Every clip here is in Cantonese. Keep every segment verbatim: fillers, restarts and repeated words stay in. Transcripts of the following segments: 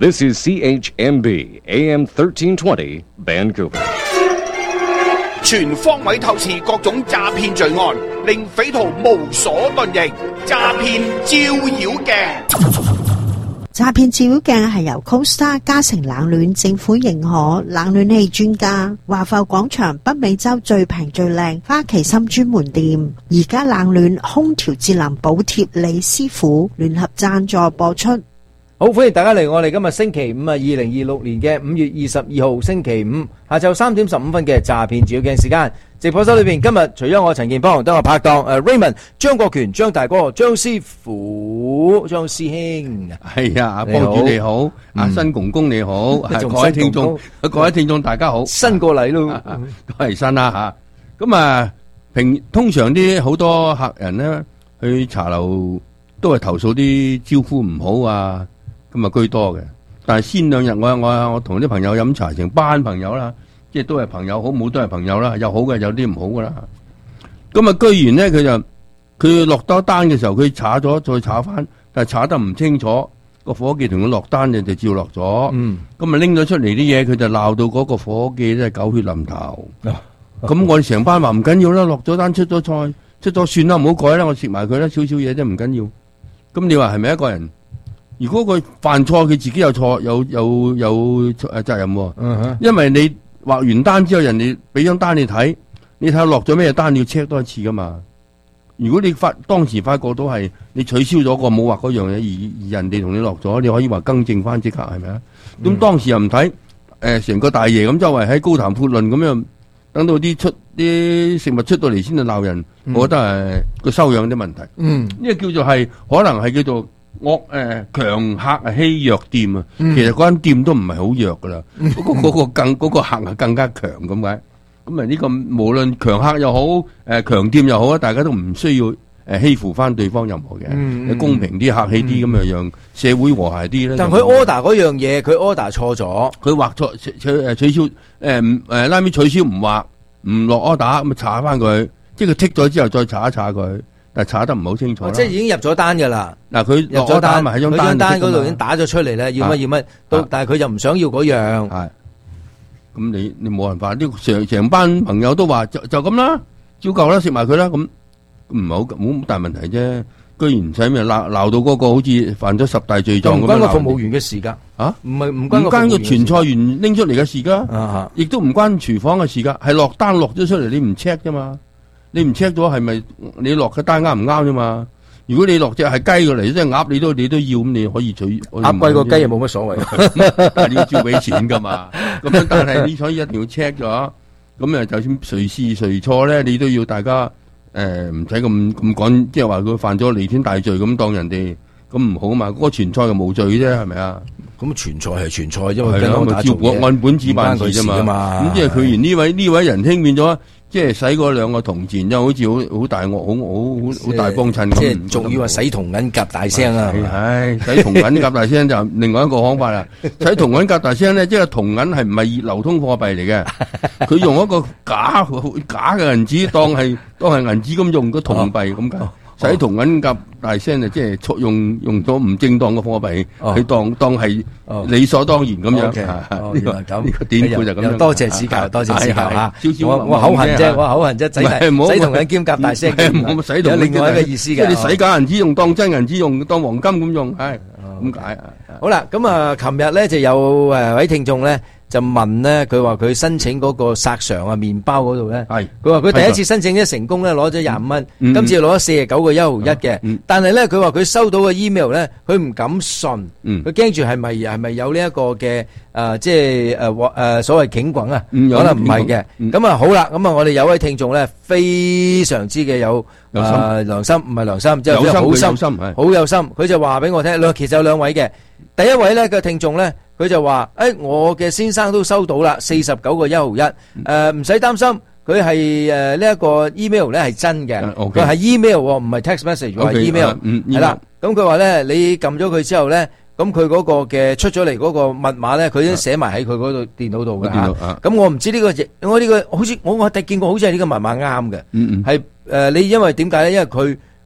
This is C H M B A M thirteen twenty Vancouver。 全方位透視各種詐騙罪案，令匪徒無所遁形。詐騙照妖鏡。 詐騙照妖鏡係由 Costa 嘉誠冷暖政府認可冷暖氣專家華埠廣場北美洲最平最靚花旗參專門店，而家冷暖空調節能補貼李師傅聯合贊助播出。 好，歡迎大家嚟我哋今日星期五啊，二零二六年嘅五月二十二號星期五下晝三點十五分嘅詐騙照妖鏡時間。直播室裏邊今日除咗我陳健邦，都有拍檔誒 Raymond 張國權張大哥張師傅張師兄。 係啊，阿幫主你好，阿新公公你好，各位聽眾各位聽眾大家好， 新過嚟咯， 都係新啦吓。咁啊，平通常啲好多客人咧去茶樓都係投訴啲招呼唔好啊，咁啊居多嘅。但係先兩日我我我同啲朋友飲茶，成班朋友啦。即係都係朋友，好冇都係朋友啦，有好嘅有啲唔好噶啦。咁啊，居然咧佢就佢落多單嘅時候，佢查咗再查翻，但係查得唔清楚，個伙計同佢落單嘅就照落咗。嗯，咁啊拎咗出嚟啲嘢，佢就鬧到嗰個伙計咧狗血淋頭。咁我哋成班話唔緊要啦，落咗單出咗菜出咗算啦，唔好改啦，我食埋佢啦，少少嘢啫唔緊要。咁你話係咪一個人？如果佢犯錯，佢自己有錯有有有誒責任喎。嗯哼，因為你。畫完單之後，人哋俾張單你睇，你睇下落咗咩單，你要 check 多一次噶嘛。如果你發當時發覺到係你取消咗個冇畫嗰樣嘢，而而人哋同你落咗，你可以話更正翻即刻係咪啊？咁、嗯、當時又唔睇，誒成個大爺咁周圍喺高談闊論咁樣，等到啲出啲食物出到嚟先至鬧人，嗯、我覺得係個修養啲問題。嗯，呢個叫做係可能係叫做。惡誒強客啊欺弱店啊，其實嗰間店都唔係好弱噶啦，嗰個嗰個更嗰個客係更加強咁解。咁啊呢個無論強客又好，誒強店又好啊，大家都唔需要誒欺負翻對方任何嘅，公平啲客氣啲咁啊，讓社會和諧啲咧。 但佢 order 嗰樣嘢，佢 order 錯咗， 佢畫錯取誒取消誒誒拉尾取消唔畫唔落 order 咁啊查翻佢，即係佢剔咗之後再查一查佢。但係查得唔好清楚， 即係已經入咗單噶啦。 嗱，佢入咗單， 咪喺張單單嗰度已經打咗出嚟咧，要乜要乜，到但係佢就唔想要嗰樣。係， 咁你你冇辦法，呢成成班朋友都話就就咁啦，照舊啦，食埋佢啦，咁唔係好冇大問題啫。居然唔使咩鬧鬧到嗰個好似犯咗十大罪狀咁樣。唔關個服務員嘅事噶，啊，唔係唔關個傳菜員拎出嚟嘅事噶，亦都唔關廚房嘅事噶，係落單落咗出嚟，你唔 check 啫嘛。你唔 check 咗係咪你落嘅單啱唔啱啫嘛？如果你落隻係雞過嚟，即係鴨，你都你都要咁，你可以取鴨貴過雞又冇乜所謂， 但係你要照俾錢噶嘛。咁樣但係你所以一定要 check 咗，咁啊就算誰是誰錯咧，你都要大家誒唔使咁咁講，即係話佢犯咗彌天大罪咁當人哋咁唔好嘛。嗰、嗰個傳菜就無罪啫，係咪啊？ 咁傳菜係傳菜，因為係咯，咪照國按本子辦事啫嘛。咁即係佢然呢位呢位仁兄變咗。即係使嗰兩個銅錢，又好似好好大惡，好好好大幫襯咁。 即係仲要話使銅銀夾大聲啊！ 唉，使銅銀夾大聲就另外一個講法啦。使銅銀夾大聲咧，即係銅銀係唔係流通貨幣嚟嘅？佢用一個假假嘅銀紙當係當係銀紙咁用個銅幣咁解。使銅銀夾大聲啊，即係用用咗唔正當嘅貨幣，佢當當係理所當然咁樣。呢個呢個典故就咁樣。 多謝指教，多謝指教吓。我我口痕啫，我口痕啫，使使銅銀兼夾大聲，有另外一個意思嘅。 即係你使假銀紙用當真銀紙用，當黃金咁用，係咁解。 好啦，咁啊，琴日咧就有誒位聽眾咧。就問咧，佢話佢申請嗰個索償啊麵包嗰度咧，係佢話佢第一次申請咧成功咧攞咗廿五蚊，今次攞咗四十九個一毫一嘅，但係咧佢話佢收到嘅 email 咧，佢唔敢信，佢驚住係咪係咪有呢一個嘅誒即係誒誒所謂警棍啊？可能唔係嘅，咁啊好啦，咁啊我哋有位聽眾咧非常之嘅有誒良心，唔係良心，即係好心，好有心，佢就話俾我聽，兩其實有兩位嘅，第一位咧個聽眾咧。佢就話：誒、哎，我嘅先生都收到啦，四十九個一毫一，誒、呃，唔使擔心，佢係誒呢一個 email 咧係真嘅，佢係 email 唔係 text message， 係 email，係啦。咁佢話咧，你撳咗佢之後咧，咁佢嗰個嘅出咗嚟嗰個密碼咧，佢已經寫埋喺佢嗰度電腦度嘅嚇。咁我唔知呢個，我呢個好似我我第見過，好似係呢個密碼啱嘅，係誒你因為點解咧？因為佢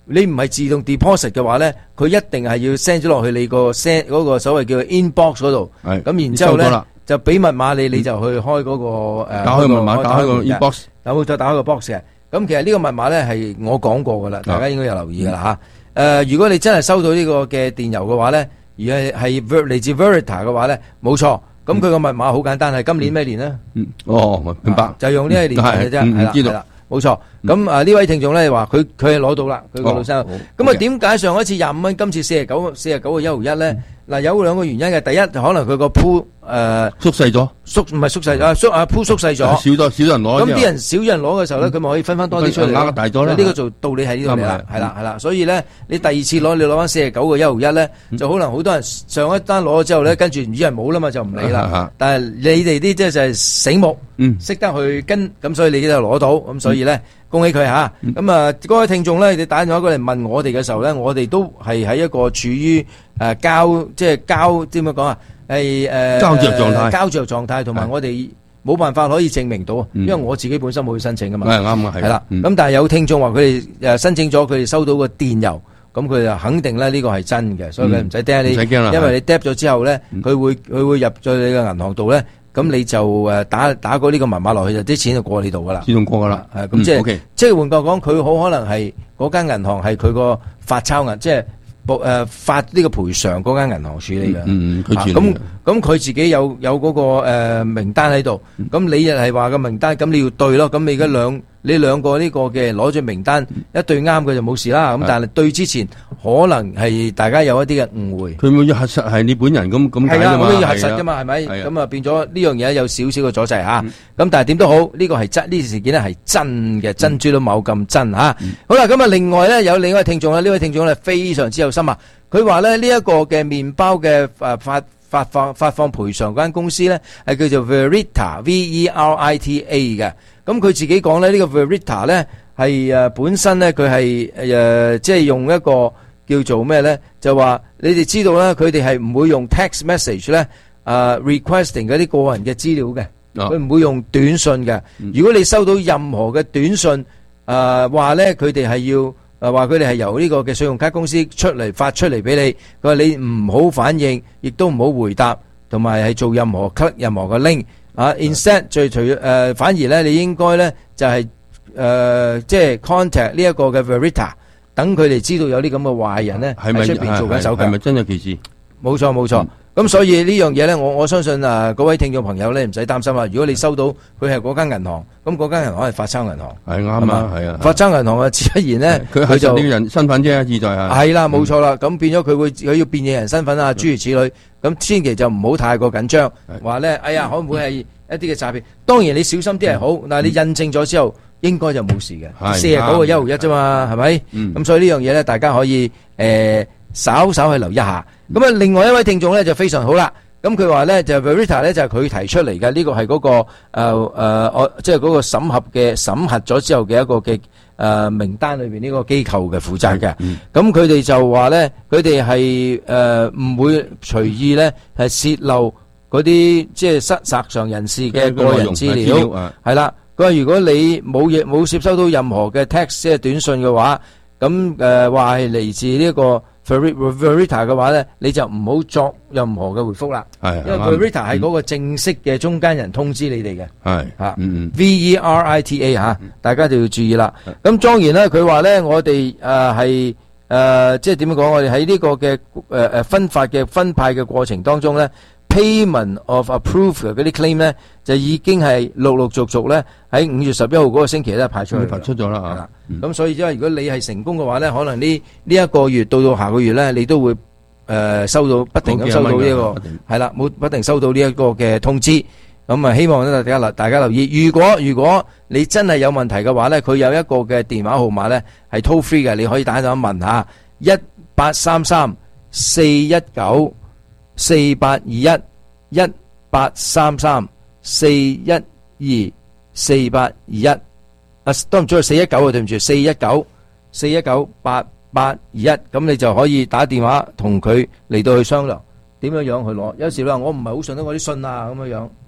你唔係自動 deposit 嘅話咧，佢一定係要 send 咗落去你個 send 嗰個所謂叫 inbox 嗰度。 係咁然之後咧收到啦就俾密碼你，你就去開嗰個誒打開密碼，打開個 inbox， 有冇再打開個 box 嘅？咁其實呢個密碼咧係我講過噶啦，大家應該有留意噶啦嚇。誒，如果你真係收到呢個嘅電郵嘅話咧，而係係嚟自 Verita 嘅話咧，冇錯。咁佢個密碼好簡單，係今年咩年咧？ 嗯，哦，明白。 就用呢一年嘅啫，係啦，係啦，冇錯。咁啊呢位聽眾咧話佢佢係攞到啦，佢個老生。咁啊點解上一次廿五蚊，今次四十九四十九個一毫一咧？嗱，有兩個原因嘅，第一可能佢個鋪誒縮細咗， 縮唔係縮細啊縮啊鋪縮細咗， 少咗少咗人攞。 咁啲人少咗人攞嘅時候咧，佢咪可以分翻多啲出嚟， 額大咗啦。 呢個做道理喺呢度嚟啦，係啦係啦。所以咧，你第二次攞你攞翻四十九個一毫一咧，就可能好多人上一單攞咗之後咧，跟住唔知人冇啦嘛，就唔理啦。但係你哋啲即係就係醒目，識得去跟，咁所以你就攞到，咁所以咧。恭喜佢吓，咁啊嗰位聽眾咧，你打電話過嚟問我哋嘅時候咧，我哋都係喺一個處於誒交即係交點樣講啊，係誒膠着狀態， 膠着狀態，同埋我哋冇辦法可以證明到，因為我自己本身冇去申請噶嘛， 係啱啊，係啦，咁但係有聽眾話佢哋誒申請咗，佢哋收到個電郵，咁佢就肯定咧呢個係真嘅，所以佢唔使驚你，唔使驚啦，因為你 drop 咗之後咧，佢會佢會入咗你嘅銀行度咧。咁你就誒打打過呢個密碼落去，就啲錢就過你度噶啦， 自動過噶啦。 係咁即係，即係換句講，佢好可能係嗰間銀行係佢個發鈔銀，即係誒發呢個賠償嗰間銀行處理嘅。 嗯，佢處理。 咁咁佢自己有有嗰個誒名單喺度，咁你又係話個名單，咁你要對咯。咁你而家兩你兩個呢個嘅攞住名單一對啱嘅就冇事啦。咁但係對之前可能係大家有一啲嘅誤會。 佢冇要核實係你本人咁咁解係啊， 啫嘛。 我都要核實㗎嘛，係咪？咁啊變咗呢樣嘢有少少嘅阻滯嚇。咁但係點都好，呢個係真，呢件事件咧係真嘅，珍珠都冇咁真嚇。好啦，咁啊另外咧有另一位聽眾啦，呢位聽眾咧非常之有心啊。佢話咧呢一個嘅麵包嘅誒發發放發放賠償嗰間公司咧係叫做 Verita V E R I T A 嘅。咁佢自己講咧呢個 Verita 咧係誒本身咧佢係誒即係用一個叫做咩咧，就話你哋知道咧佢哋係唔會用 text message 咧誒 requesting 嗰啲個人嘅資料嘅，佢唔會用短信嘅。如果你收到任何嘅短信誒話咧佢哋係要。誒，話佢哋係由呢個嘅信用卡公司出嚟發出嚟俾你，佢話你唔好反應，亦都唔好回答，同埋係做任何 click 任何嘅 link 啊。Instead，最除誒，反而咧你應該咧就係誒，即係 contact 呢一個嘅 Verita，等佢哋知道有啲咁嘅壞人咧喺出邊做緊手腳。 係咪真有其事？ 冇錯冇錯。咁所以呢樣嘢咧，我我相信啊，各位聽眾朋友咧唔使擔心啦。如果你收到佢係嗰間銀行，咁嗰間銀行係發鈔銀行， 係啱啊，係啊， 發鈔銀行啊，自不然咧， 佢就呢個人身份啫，意在係。 係啦，冇錯啦。咁變咗佢會佢要辨認人身份啊，諸如此類。咁千祈就唔好太過緊張，話咧，哎呀，可唔會係一啲嘅詐騙？當然你小心啲係好，但係你印證咗之後，應該就冇事嘅。四十九個一毫一啫嘛，係咪？咁所以呢樣嘢咧，大家可以誒稍稍去留意一下。咁啊，另外一位聽眾咧就非常好啦。咁佢話咧就 Verita 咧就係佢提出嚟嘅，呢個係嗰個誒誒我即係嗰個審核嘅審核咗之後嘅一個嘅誒名單裏邊呢個機構嘅負責嘅。咁佢哋就話咧，佢哋係誒唔會隨意咧係泄露嗰啲即係失殺上人士嘅個人資料。係啦，佢話如果你冇嘢冇接收到任何嘅 text 即係短信嘅話，咁誒話係嚟自呢一個。Verita 嘅話咧，你就唔好作任何嘅回覆啦。係，因為 Verita 係嗰個正式嘅中間人通知你哋嘅。係，嚇，V E R I T A 嚇，大家就要注意啦。咁當然咧，佢話咧，我哋誒係誒，即係點樣講？我哋喺呢個嘅誒誒分發嘅分派嘅過程當中咧。Payment of approved 嗰啲 claim 咧，就已經係陸陸續續咧喺五月十一號嗰個星期咧派出去， 派出咗啦嚇。咁所以因為如果你係成功嘅話咧，可能呢呢一個月到到下個月咧，你都會誒收到不停咁收到呢一個係啦，冇不停收到呢一個嘅通知。咁啊，希望咧大家留大家留意。如果如果你真係有問題嘅話咧，佢有一個嘅電話號碼咧係 toll free 嘅，你可以打電話問下一八三三四一九。四八二一一八三三四一二四八二一啊，都唔錯，四一九啊，對唔住，四一九四一九八八二一，咁你就可以打電話同佢嚟到去商量點樣樣去攞。有時話我唔係好信得我啲信啊，咁樣樣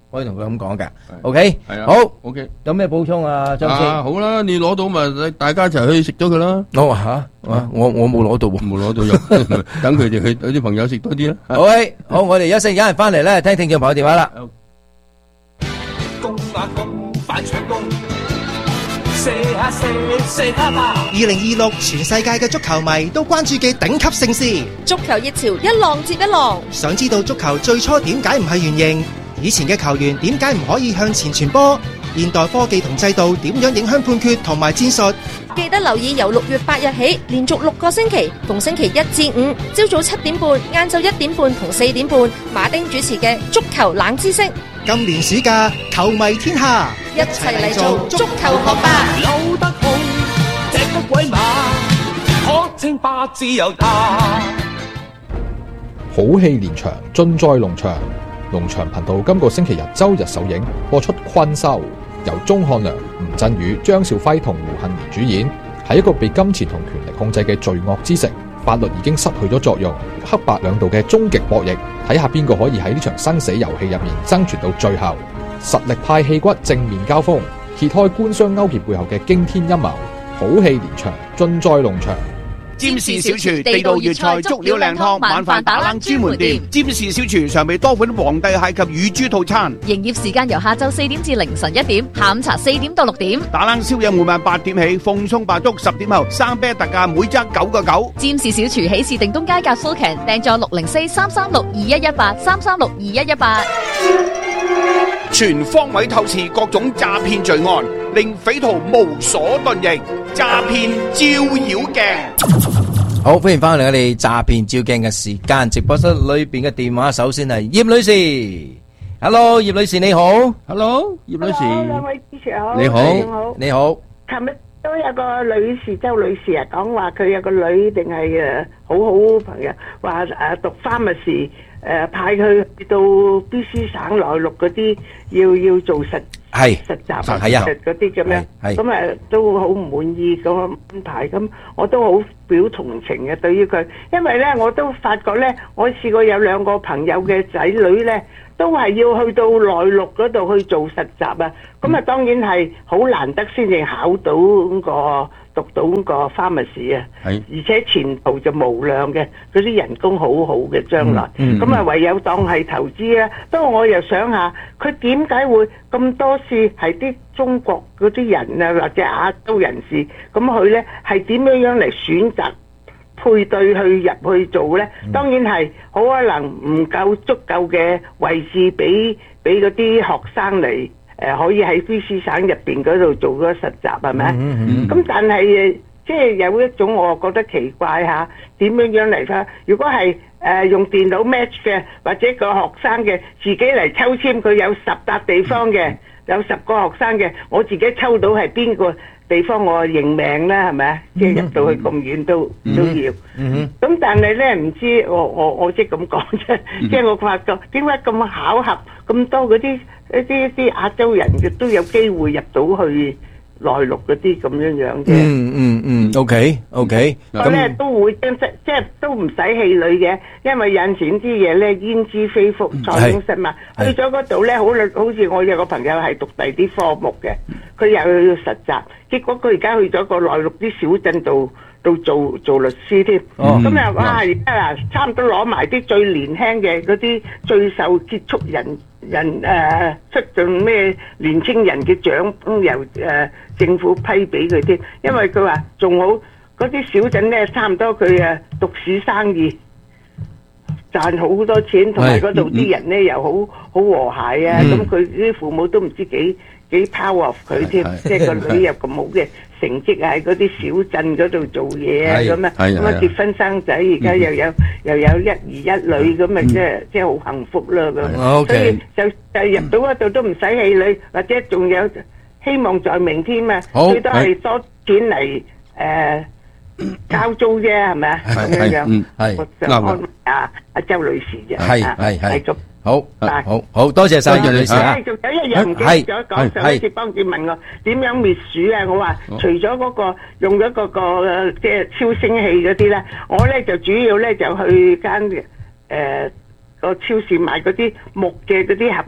可以同佢咁講嘅。OK， 係啊， 好 OK， 有咩補充啊，張先？ 啊，好啦，你攞到咪大家一齊去食咗佢啦。 我話吓，我我冇攞到喎， 冇攞到肉，等佢哋去有啲朋友食多啲啦。 OK，好，我哋休息，有人翻嚟咧，聽聽眾朋友電話啦。 攻啊攻，快搶攻！射下射，射下吧！ 二零二六全世界嘅足球迷都關注嘅頂級盛事， 足球熱潮一浪接一浪。 想知道足球最初點解唔係圓形？以前嘅球員點解唔可以向前傳波？現代科技同制度點樣影響判決同埋戰術？ 記得留意由六月八日起，連續六個星期，逢星期一至五，朝早七點半、晏晝一點半同四點半，馬丁主持嘅足球冷知識。 今年暑假，球迷天下， 一齊嚟做足球學霸。 扭得好，踢得鬼馬，可稱霸自由他。 好戲連場，盡在農場。農場頻道今個星期日周日首映播出《困獸》，由鐘漢良、吳鎮宇、張兆輝同胡杏兒主演。喺一個被金錢同權力控制嘅罪惡之城，法律已經失去咗作用，黑白兩道嘅終極博弈，睇下邊個可以喺呢場生死遊戲入面生存到最後。實力派氣骨正面交鋒，揭開官商勾結背後嘅驚天陰謀。好戲連場，盡在農場。 占士小廚地道粵菜足料靚湯，晚飯打冷專門店。占士小廚常備多款皇帝蟹及乳豬套餐。 營業時間由下晝四點至凌晨一點，下午茶四點到六點。 打冷宵夜每晚八點起，鳳鬆白粥十點後，生啤特價每則九個九。 占士小廚喜事定東街格夫強訂座六零四三三六二一一八三三六二一一八。 全方位透視各種詐騙罪案，令匪徒無所遁形。詐騙照妖鏡。 好，歡迎翻嚟我哋詐騙照鏡嘅時間，直播室裏邊嘅電話首先係葉女士。Hello， 葉女士你好。 Hello， 葉女士。 兩位主持好。 你好。 你好。 琴日都有個女士，周女士啊，講話佢有個女定係誒好好朋友，話誒讀 pharmacy。誒派佢去到 B C 省內陸嗰啲，要要做實係實習係啊嗰啲咁樣，咁誒都好唔滿意咁樣安排，咁我都好表同情嘅對於佢，因為咧我都發覺咧，我試過有兩個朋友嘅仔女咧，都係要去到內陸嗰度去做實習啊，咁啊當然係好難得先至考到嗰個。讀到個 pharmacy 啊，而且前途就無量嘅，嗰啲人工好好嘅將來，咁啊、嗯嗯、唯有當係投資啊。不過我又想下，佢點解會咁多次係啲中國嗰啲人啊，或者亞洲人士，咁佢咧係點樣樣嚟選擇配對去入去做咧？嗯、當然係好可能唔夠足夠嘅位置俾俾嗰啲學生嚟。誒、呃、可以喺 B C 省入邊嗰度做咗實習係咪？咁、嗯嗯、但係誒，即係有一種我覺得奇怪嚇，點樣樣嚟法？如果係誒、呃、用電腦 match 嘅，或者個學生嘅自己嚟抽籤，佢有十笪地方嘅，嗯、有十個學生嘅，我自己抽到係邊個地方，我認命啦，係咪啊？即係入到去咁遠都、嗯、都要。咁、嗯、但係咧，唔知我我我即係咁講啫，即係、嗯、我發覺點解咁巧合咁多嗰啲？一啲啲亞洲人嘅都有機會入到去內陸嗰啲咁樣樣嘅。 嗯嗯嗯 ，OK OK。 咁咧都會真即即係都唔使氣餒嘅，因為有陣時啲嘢咧焉知非福，塞翁失馬。去咗嗰度咧，好好似我有個朋友係讀第啲科目嘅，佢又去實習，結果佢而家去咗個內陸啲小鎮度。到做做律師添，咁又哇！而家嗱，差唔多攞埋啲最年輕嘅嗰啲最受接觸人人誒出盡咩年青人嘅獎，由誒政府批俾佢添，因為佢話仲好嗰啲小鎮咧，差唔多佢誒獨市生意賺好多錢，同埋嗰度啲人咧又好好和諧啊，咁佢啲父母都唔知幾幾 power of 佢添，即係個女有咁好嘅成績喺嗰啲小鎮嗰度做嘢啊，咁啊，咁啊結婚生仔，而家又有又有一兒一女，咁啊即係即係好幸福啦咁。所以就就入到嗰度都唔使氣餒，或者仲有希望在明天啊，最多係多錢嚟誒交租啫，係咪啊？咁樣樣，我就安慰阿阿周女士啫。 係係係。好，好好多謝晒葉女士啊！ 仲有一樣唔記得咗講，上一次幫住問我點樣滅鼠啊？我話除咗嗰個用咗嗰個即係超聲器嗰啲咧，我咧就主要咧就去間誒個超市買嗰啲木嘅嗰啲盒啊，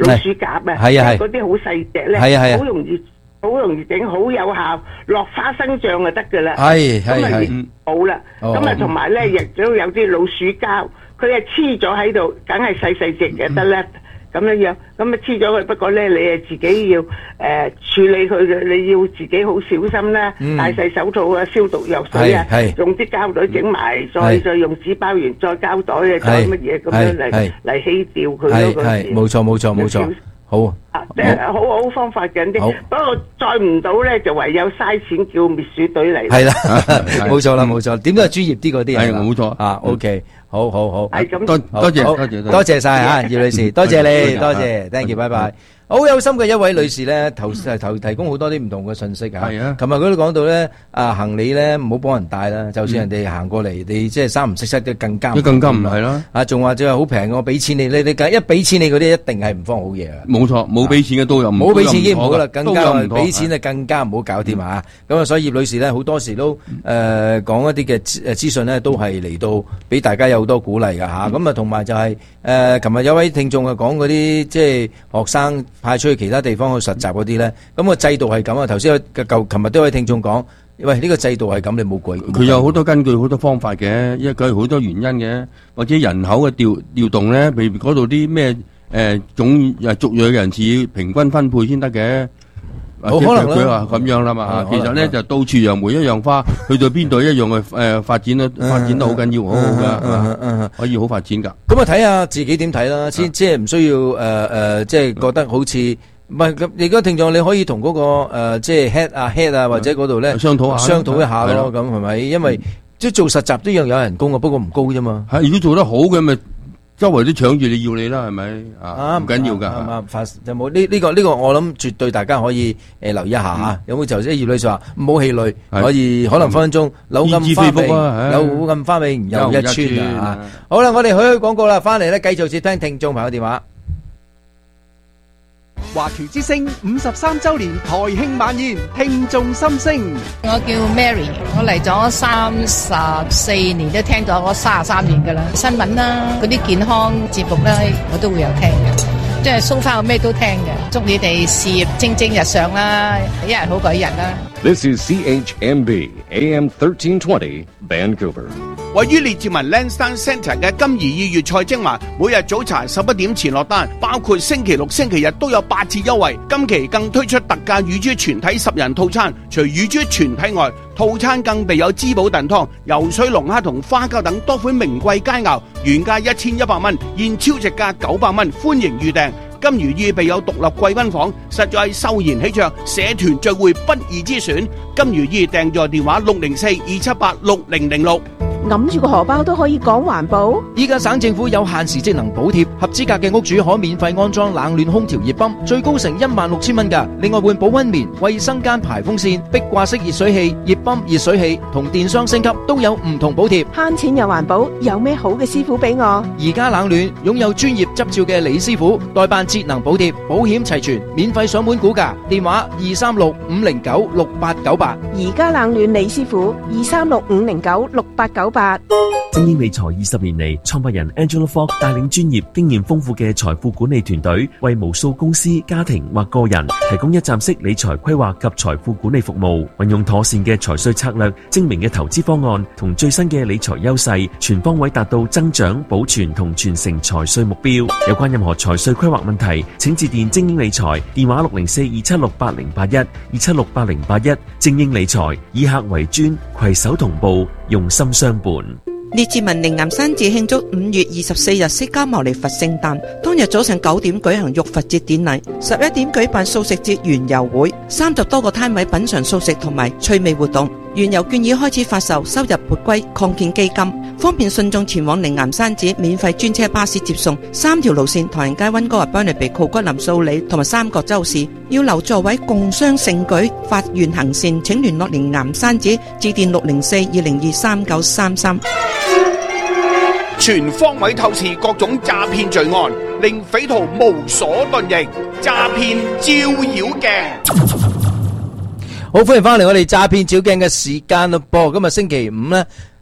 老鼠夾啊， 係啊係嗰啲好細隻咧， 係啊係啊好容易好容易整，好有效，落花生醬就得噶啦。 係係係咁啊好啦，咁啊同埋咧亦都有啲老鼠膠，佢係黐咗喺度，梗係細細隻嘅得啦。咁樣樣，咁啊黐咗佢，不過咧你啊自己要誒、呃、處理佢嘅，你要自己好小心啦，嗯、戴細手套啊，消毒藥水啊，用啲膠袋整埋，再再用紙包完，再膠袋啊，再乜嘢咁樣嚟嚟稀掉佢咯。嗰時冇錯冇錯冇錯，好啊，即係好好方法緊啲。不過再唔到咧，就唯有嘥錢叫滅鼠隊嚟。 係啦，冇錯啦冇錯，點都係專業啲嗰啲係冇錯啊。OK。好好好， 多多謝多謝多謝晒啊，葉女士，多謝你，多謝 ，thank you，拜拜。好有心嘅一位女士咧，投投提供好多啲唔同嘅信息啊。係啊，琴日佢都講到咧，啊行李咧唔好幫人帶啦，就算人哋行過嚟，你即係三唔識七都更加。 更加唔係啦。啊， 仲話就係好平，我俾錢你，你你一俾錢你嗰啲一定係唔放好嘢啊。 冇錯，冇俾錢嘅都有唔冇俾錢已經唔好啦，更加俾錢就更加唔好搞掂啊。咁啊，所以葉女士咧好多時都誒講一啲嘅誒資訊咧，都係嚟到俾大家有好多鼓勵㗎嚇。咁啊，同埋就係誒，琴日有位聽眾啊講嗰啲即係學生派出去其他地方去實習嗰啲咧，咁個制度係咁啊。頭先個舊琴日都有位聽眾講，喂，呢個制度係咁，你冇鬼。 佢有好多根據，好多方法嘅，因為佢好多原因嘅，或者人口嘅調調動咧，譬如嗰度啲咩誒種誒族裔人士平均分配先得嘅。 好可能佢話咁樣啦嘛，其實咧就到處楊梅一樣花，去到邊度一樣去誒發展啦，發展得好緊要，好好噶，可以好發展噶。 咁啊睇下自己點睇啦，先即係唔需要誒誒，即係覺得好似唔係咁。而家聽眾你可以同嗰個誒即係 head 啊 head 啊或者嗰度咧商討下， 商討一下咯。咁係咪？因為即係做實習都一樣有人工啊，不過唔高啫嘛。 係如果做得好嘅咪。周圍都搶住你要你啦，係咪啊？唔緊要噶。 啱啱發有冇呢？呢個呢個我諗絕對大家可以誒留意一下啊！有冇頭先葉女士話唔好氣餒，可以可能分分鐘柳暗花明，柳暗花明又一村啊！好啦，我哋去去廣告啦，翻嚟咧繼續接聽聽眾朋友電話。 華僑之聲五十三周年台慶晚宴，聽眾心聲。 我叫 Mary， 我嚟咗三十四年，都聽咗我三十三年噶啦。新聞啦，嗰啲健康節目咧，我都會有聽嘅。即係蘇花我咩都聽嘅。祝你哋事業蒸蒸日上啦，一日好過一日啦。 This is C H M B A M thirteen twenty Vancouver。 位於列治文 Lansdowne Centre 嘅金怡意粵菜精華，每日早茶十一點前落單，包括星期六、星期日都有八折優惠。今期更推出特價乳豬全體十人套餐，除乳豬全體外，套餐更備有滋補燉湯、游水龍蝦同花膠等多款名貴佳肴，原價一千一百蚊，現超值價九百蚊，歡迎預訂。金如意備有獨立貴賓房，實在係秀賢喜鵲，社團聚會不二之選。金如意訂座電話六零四二七八六零零六。 揞住個荷包都可以講環保。 依家省政府有限時節能補貼，合資格嘅屋主可免費安裝冷暖空調熱泵，最高成一萬六千蚊㗎。另外換保溫棉、衛生間排風扇、壁掛式熱水器、熱泵、熱水器同電箱升級都有唔同補貼。 慳錢又環保，有咩好嘅師傅俾我？ 而家冷暖擁有專業執照嘅李師傅代辦節能補貼，保險齊全，免費上門估價，電話二三六五零九六八九八。 而家冷暖李師傅二三六五零九六八九八。 精英理財二十年嚟，創辦人 Angela Fogg 帶領專業、經驗豐富嘅財富管理團隊，為無數公司、家庭或個人提供一站式理財規劃及財富管理服務。運用妥善嘅財稅策略、精明嘅投資方案同最新嘅理財優勢，全方位達到增長、保存同傳承財稅目標。有關任何財稅規劃問題，請致電精英理財，電話六零四二七六八零八一二七六八零八一。精英理財以客為尊，攜手同步，用心相伴。 列治文靈岩山寺慶祝五月二十四日釋迦牟尼佛聖誕，當日早上九點舉行浴佛節典禮，十一點舉辦素食節園遊會，三十多個攤位品嘗素食同埋趣味活動。園遊券已開始發售，收入撥歸擴建基金，方便信眾前往靈岩山寺，免費專車巴士接送。三條路線：唐人街、溫哥華、班尼比、酷骨林、素里同埋三角洲市。要留座位共襄盛舉，發願行善，請聯絡靈岩山寺，致電六零四二零二三九三三。 全方位透視各種詐騙罪案，令匪徒無所遁形。詐騙照妖鏡。 好，歡迎翻嚟我哋詐騙照鏡嘅時間咯噃。今日星期五咧，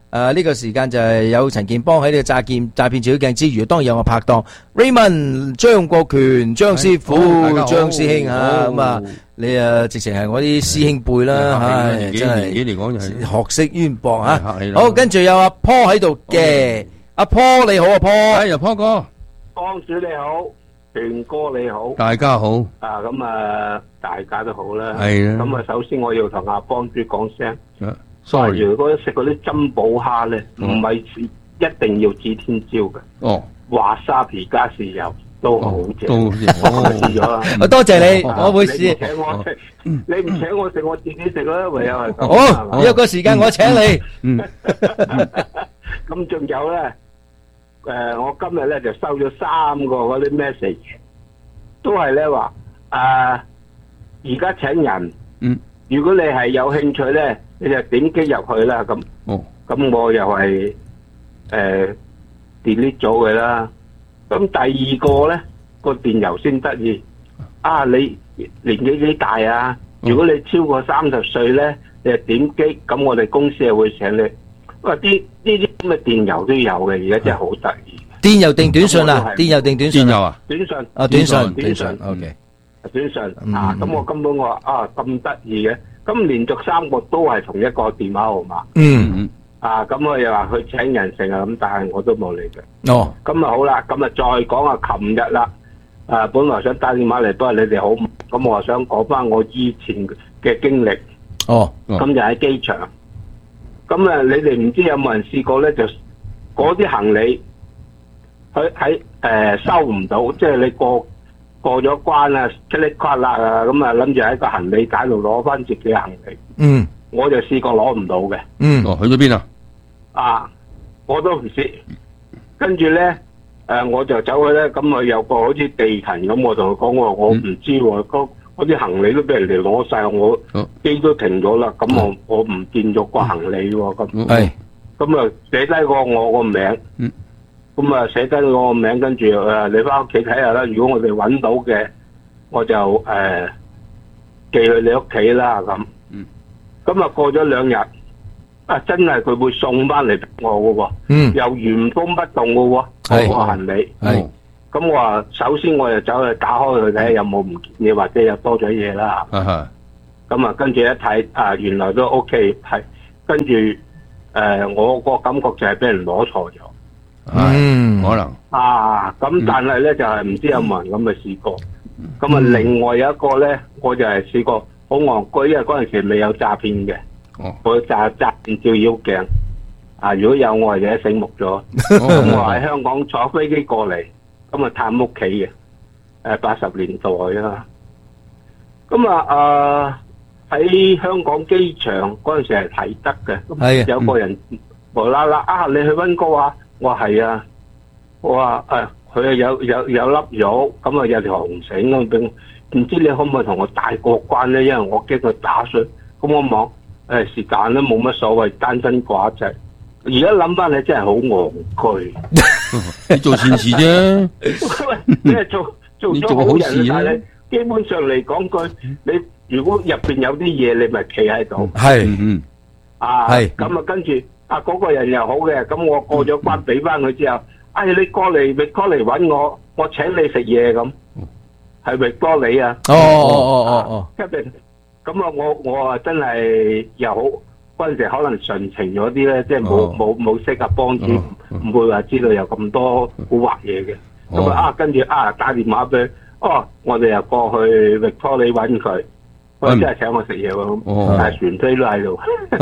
誒呢個時間就係有陳健邦喺呢個詐騙詐騙照鏡之餘，當然有我拍檔 Raymond 張國權張師傅張師兄啊，咁啊你啊直情係我啲師兄輩啦，唉真係年紀嚟講就係學識淵博啊！好，跟住有阿 Paul 喺度嘅，阿 Paul 你好啊 Paul， 哎呀 Paul 哥， 幫主你好，權哥你好， 大家好， 啊咁啊大家都好啦， 係啊， 咁啊首先我要同阿幫主講聲。 sorry， 如果食嗰啲珍寶蝦咧，唔係一定要指天椒嘅。 哦， 華沙皮加豉油都好正。 都我試咗啦。 多謝你，我會試。 你唔請我食，你唔請我食，我自己食啦，唯有係咁。 好，約個時間我請你。 嗯。 咁仲有咧，誒，我今日咧就收咗三個嗰啲 message，都係咧話，誒，而家請人。 嗯。 如果你係有興趣咧，你就點擊入去啦，咁，咁我又係誒 delete 咗佢啦。咁第二個咧個電郵先得意，啊你年紀幾大啊？如果你超過三十歲咧，你就點擊，咁我哋公司又會請你。哇！啲呢啲咁嘅電郵都有嘅，而家真係好得意。 電郵定短信啊？電郵定短信？ 電郵啊？ 短信。 啊，短信， 短信。 O K。 短信啊，咁我根本我話啊咁得意嘅，咁連續三個都係同一個電話號碼。 嗯嗯。 啊，咁我又話去請人成啊，咁但係我都冇理佢。 哦。 咁啊好啦，咁啊再講下琴日啦。啊，本來想打電話嚟，不過你哋好，咁我話想講翻我以前嘅經歷。 哦。 咁就喺機場。咁啊，你哋唔知有冇人試過咧？就嗰啲行李，佢喺誒收唔到，即係你過。過咗關啊，噼里啪啦啊，咁啊諗住喺個行李架度攞翻自己行李。 嗯， 我就試過攞唔到嘅。 嗯， 哦，去咗邊啊？ 啊，我都唔知。跟住咧，誒、呃，我就走去咧，咁啊有個好似地勤咁，我同佢講我我唔知喎，嗰嗰啲行李都俾人哋攞晒，我機都停咗啦，咁我我唔見咗個行李喎，咁係， 咁啊寫低個我個名。嗯。咁啊，寫低我個名，跟住誒，你翻屋企睇下啦。如果我哋揾到嘅，我就誒、呃、寄去你屋企啦。咁，嗯，咁啊過咗兩日，啊真係佢會送翻嚟俾我嘅喎，嗯，又原封不動嘅喎，嗰個行李，係。咁我話首先我就走去打開佢睇下有冇唔見嘢，或者有多咗嘢啦。啊咁啊，跟住一睇啊，原來都 OK， 係。跟住誒、呃，我個感覺就係俾人攞錯咗。 嗯，可能啊，咁但係咧就係唔知有冇人咁嘅試過，咁啊另外有一個咧，我就係試過好戇居，因為嗰陣時未有詐騙嘅，我詐詐騙照妖鏡，啊如果有我係就醒目咗，咁我喺香港坐飛機過嚟，咁啊探屋企嘅，誒八十年代啦，咁啊誒喺香港機場嗰陣時係睇得嘅，有個人無啦啦啊你去溫哥華。我話係啊，我話誒，佢、啊、有有有粒肉，咁啊有條紅繩咁俾我，唔知你可唔可以同我帶過關咧？因為我驚佢打碎。咁我望誒時間都冇乜所謂，單身寡仔。而家諗翻你真係好戇居， 你做善事啫， 你係做做咗好人啊！但係基本上嚟講句，你如果入邊有啲嘢，你咪企喺度。 係嗯啊，係咁啊，跟住。啊！嗰、那個人又好嘅，咁我過咗關俾翻佢之後，哎，你過嚟，咪過嚟揾我，我請你食嘢咁，係咪多你啊？ 哦哦哦哦哦， 一定咁啊！我我啊真係又好嗰陣時可能純情咗啲咧，即係冇冇冇識啊幫主，唔、哦、會話知道有咁多古惑嘢嘅。咁、哦、啊，跟住啊打電話俾佢，哦，我哋又過去域多利揾佢。佢真係請我食嘢喎，但係船飛都喺度。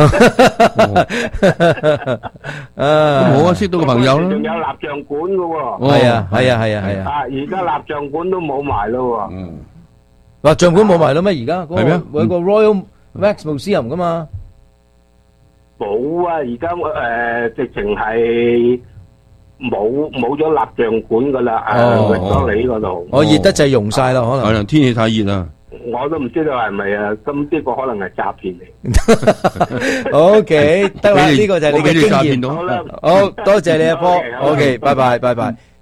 啊，我識到個朋友啦。 仲有蠟像館嘅喎。 係啊，係啊，係啊，係啊。 啊，而家蠟像館都冇埋咯喎。 嗯。蠟像館冇埋啦咩？而家係咩？有個 Royal Wax Museum 噶嘛。 冇啊！而家誒直情係冇冇咗蠟像館噶啦。誒，域多利嗰度。 我熱得滯溶晒啦，可能。 可能天氣太熱啦。 我都唔知道係咪啊，咁呢個可能係詐騙嚟。 O K， 得啦，呢個就係你嘅經驗。 好啦， 好多謝你阿波。O K，拜拜，拜拜。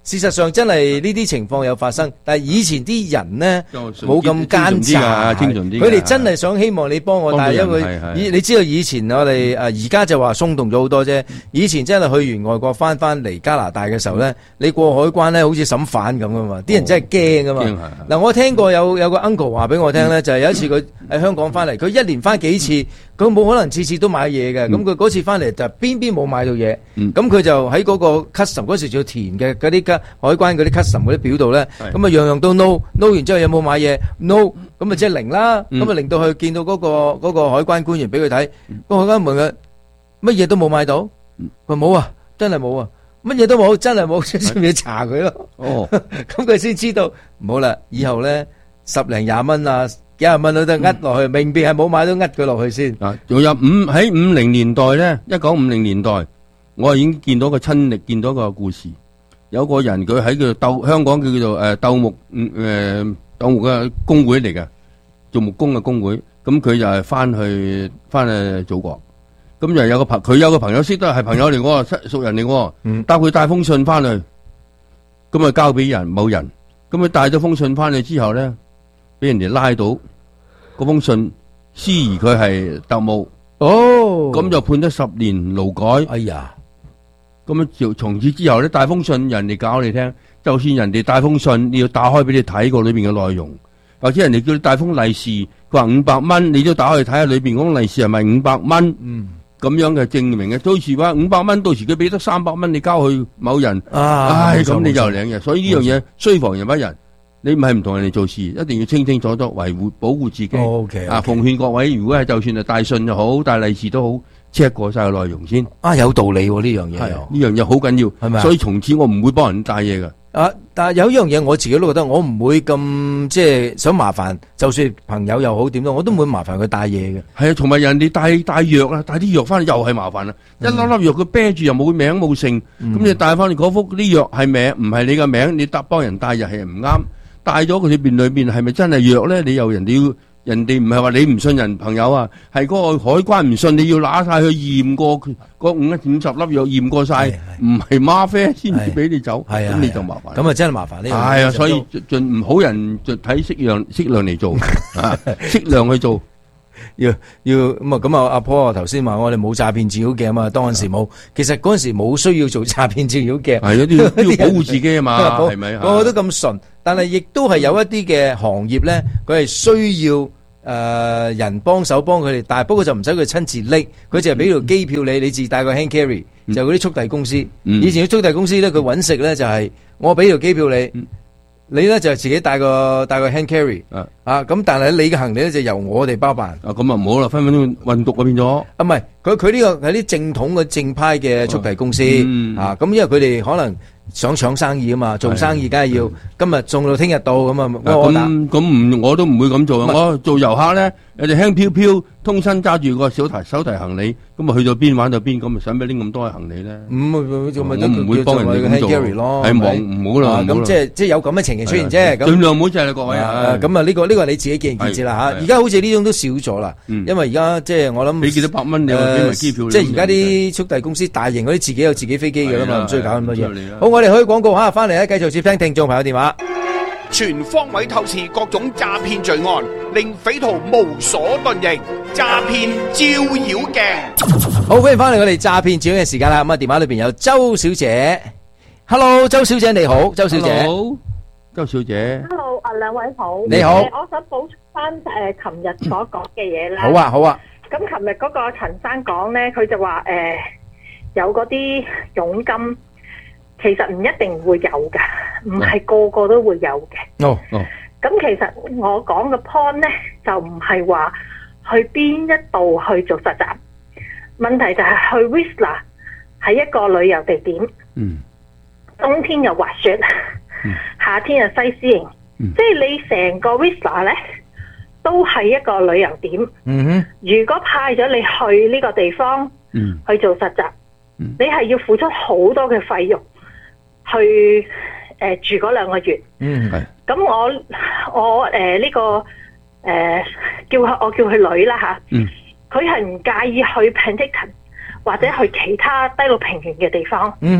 事實上真係呢啲情況有發生，但係以前啲人呢冇咁奸詐，佢哋真係想希望你幫我，但係因為以你知道以前我哋誒而家就話鬆動咗好多啫，以前真係去完外國翻翻嚟加拿大嘅時候呢，你過海關呢好似審犯咁噶嘛，啲人真係驚噶嘛。嗱，我聽過有有個 uncle 話俾我聽呢，就係有一次佢喺香港翻嚟，佢一年翻幾次，佢冇可能次次都買嘢嘅，咁佢嗰次翻嚟就邊邊冇買到嘢，咁佢就喺嗰個 custom 嗰時就要填嘅嗰啲海關嗰啲 custom 嗰啲表度咧，咁啊樣樣都 no，no 完之後有冇買嘢 no，咁啊即係零啦，咁啊令到佢見到嗰個嗰個海關官員俾佢睇，個海關問佢乜嘢都冇買到，佢冇啊，真係冇啊，乜嘢都冇，真係冇，先要查佢咯。哦，咁佢先知道唔好啦，以後咧十零廿蚊啊，幾廿蚊都得呃落去，明明係冇買都呃佢落去先。 啊，仲有五喺五零年代咧，一九五零年代，我已經見到個親歷，見到個故事。有個人佢喺叫鬥香港叫做誒鬥木誒鬥木嘅工會嚟嘅，做木工嘅工會。咁佢就係翻去翻去祖國。咁就有個朋佢有個朋友識得係朋友嚟喎，熟人嚟喎。帶佢帶封信翻去，咁啊交俾人某人。咁佢帶咗封信翻去之後咧，俾人哋拉到嗰封信，思疑佢係特務。 哦， 咁就判咗十年勞改。 哎呀！ 咁樣就從此之後咧，帶封信人哋教你聽，就算人哋帶封信，你要打開俾你睇過裏邊嘅內容，或者人哋叫你帶封利是，佢話五百蚊，你都打開睇下裏邊嗰封利是係咪五百蚊？嗯，咁樣嘅證明嘅，到時話五百蚊，到時佢俾得三百蚊，你交去某人， 啊， 唉，咁你就領嘅。所以呢樣嘢須防人不仁，你唔係唔同人哋做事，一定要清清楚楚維護保護自己。 O K， 啊，奉勸各位，如果係就算係帶信就好，帶利是都好。check 過晒個內容先啊，有道理喎呢樣嘢， 呢樣嘢好緊要，係咪？所以從此我唔會幫人帶嘢㗎。 啊，但係有一樣嘢我自己都覺得，我唔會咁即係想麻煩，就算朋友又好點都，我都唔會麻煩佢帶嘢嘅。 係啊，同埋人哋帶帶藥啊，帶啲藥翻嚟又係麻煩啦。一粒粒藥佢啤住又冇名冇姓，咁你帶翻嚟嗰幅啲藥係名唔係你嘅名，你搭幫人帶又係唔啱。帶咗佢裏邊裏邊係咪真係藥咧？你又人哋要。人哋唔係話你唔信人朋友啊，係嗰個海關唔信，你要拿晒去驗過嗰五五十粒藥驗過晒，唔係嗎啡先至俾你走，咁你就麻煩。 咁啊真係麻煩呢樣嘢。 係啊，所以盡唔好人就睇適量適量嚟做，適量去做。 要要咁啊咁啊，阿婆頭先話我哋冇詐騙照妖鏡啊嘛，當陣時冇，其實嗰陣時冇需要做詐騙照妖鏡， 係一啲要保護自己啊嘛，係咪？ 個個都咁純，但係亦都係有一啲嘅行業咧，佢係需要。誒、呃、人幫手幫佢哋，但係不過就唔使佢親自拎，佢就係俾條機票你，你自己帶個 hand carry，嗯、就嗰啲速遞公司。嗯、以前啲速遞公司咧，佢揾食咧就係、是、我俾條機票你，嗯、你咧就自己帶個帶個 hand carry。啊，咁但係你嘅行李咧就由我哋包辦。 啊，咁啊唔好啦，分分鐘運毒嗰變咗。 啊，唔係，佢佢呢個係啲正統嘅正派嘅速遞公司。啊，咁、嗯啊、因為佢哋可能。想搶生意啊嘛，做生意梗係要今日送到聽日到咁啊！ 咁咁唔我都唔會咁做啊！我做遊客咧，有隻輕飄飄，通身揸住個小提手提行李，咁啊去到邊玩到邊，咁咪使咩拎咁多行李咧？ 唔我唔會幫人哋咁做，係忙唔好啦。 咁即係即係有咁嘅情形出現啫。 盡量唔好就係各位啊！ 咁啊呢個呢個你自己見仁見智啦嚇。而家好似呢種都少咗啦，因為而家即係我諗俾幾多百蚊你俾埋機票。 即係而家啲速遞公司大型嗰啲自己有自己飛機㗎啦嘛，唔需要搞咁多嘢。好，我哋去廣告嚇，翻嚟咧繼續接聽聽眾朋友電話。 全方位透視各種詐騙罪案，令匪徒無所遁形。詐騙照妖鏡， 好，歡迎翻嚟我哋詐騙照妖嘅時間啦。咁啊，電話裏邊有周小姐。Hello， 周小姐你好，周小姐。 Hello， 周小姐。 Hello， 啊兩位好。 你好。 我想補充翻誒琴日所講嘅嘢啦。 好啊，好啊。 咁琴日嗰個陳生講咧，佢就話誒有嗰啲佣金。其實唔一定會有噶，唔係個個都會有嘅。 哦哦。 咁其實我講嘅 point 咧，就唔係話去邊一度去做實習，問題就係去 Whistler 係一個旅遊地點。嗯。冬天又滑雪，嗯、夏天又西施營，嗯、即係你成個 Whistler 咧都係一個旅遊點。嗯哼。如果派咗你去呢個地方，嗯，去做實習，嗯、你係要付出好多嘅費用。去誒、呃、住嗰兩個月，嗯係。咁我我誒呢、呃這個誒、呃、叫佢我叫佢女啦吓，嗯，佢係唔介意去 Penticton 或者去其他低路平原嘅地方，嗯哼。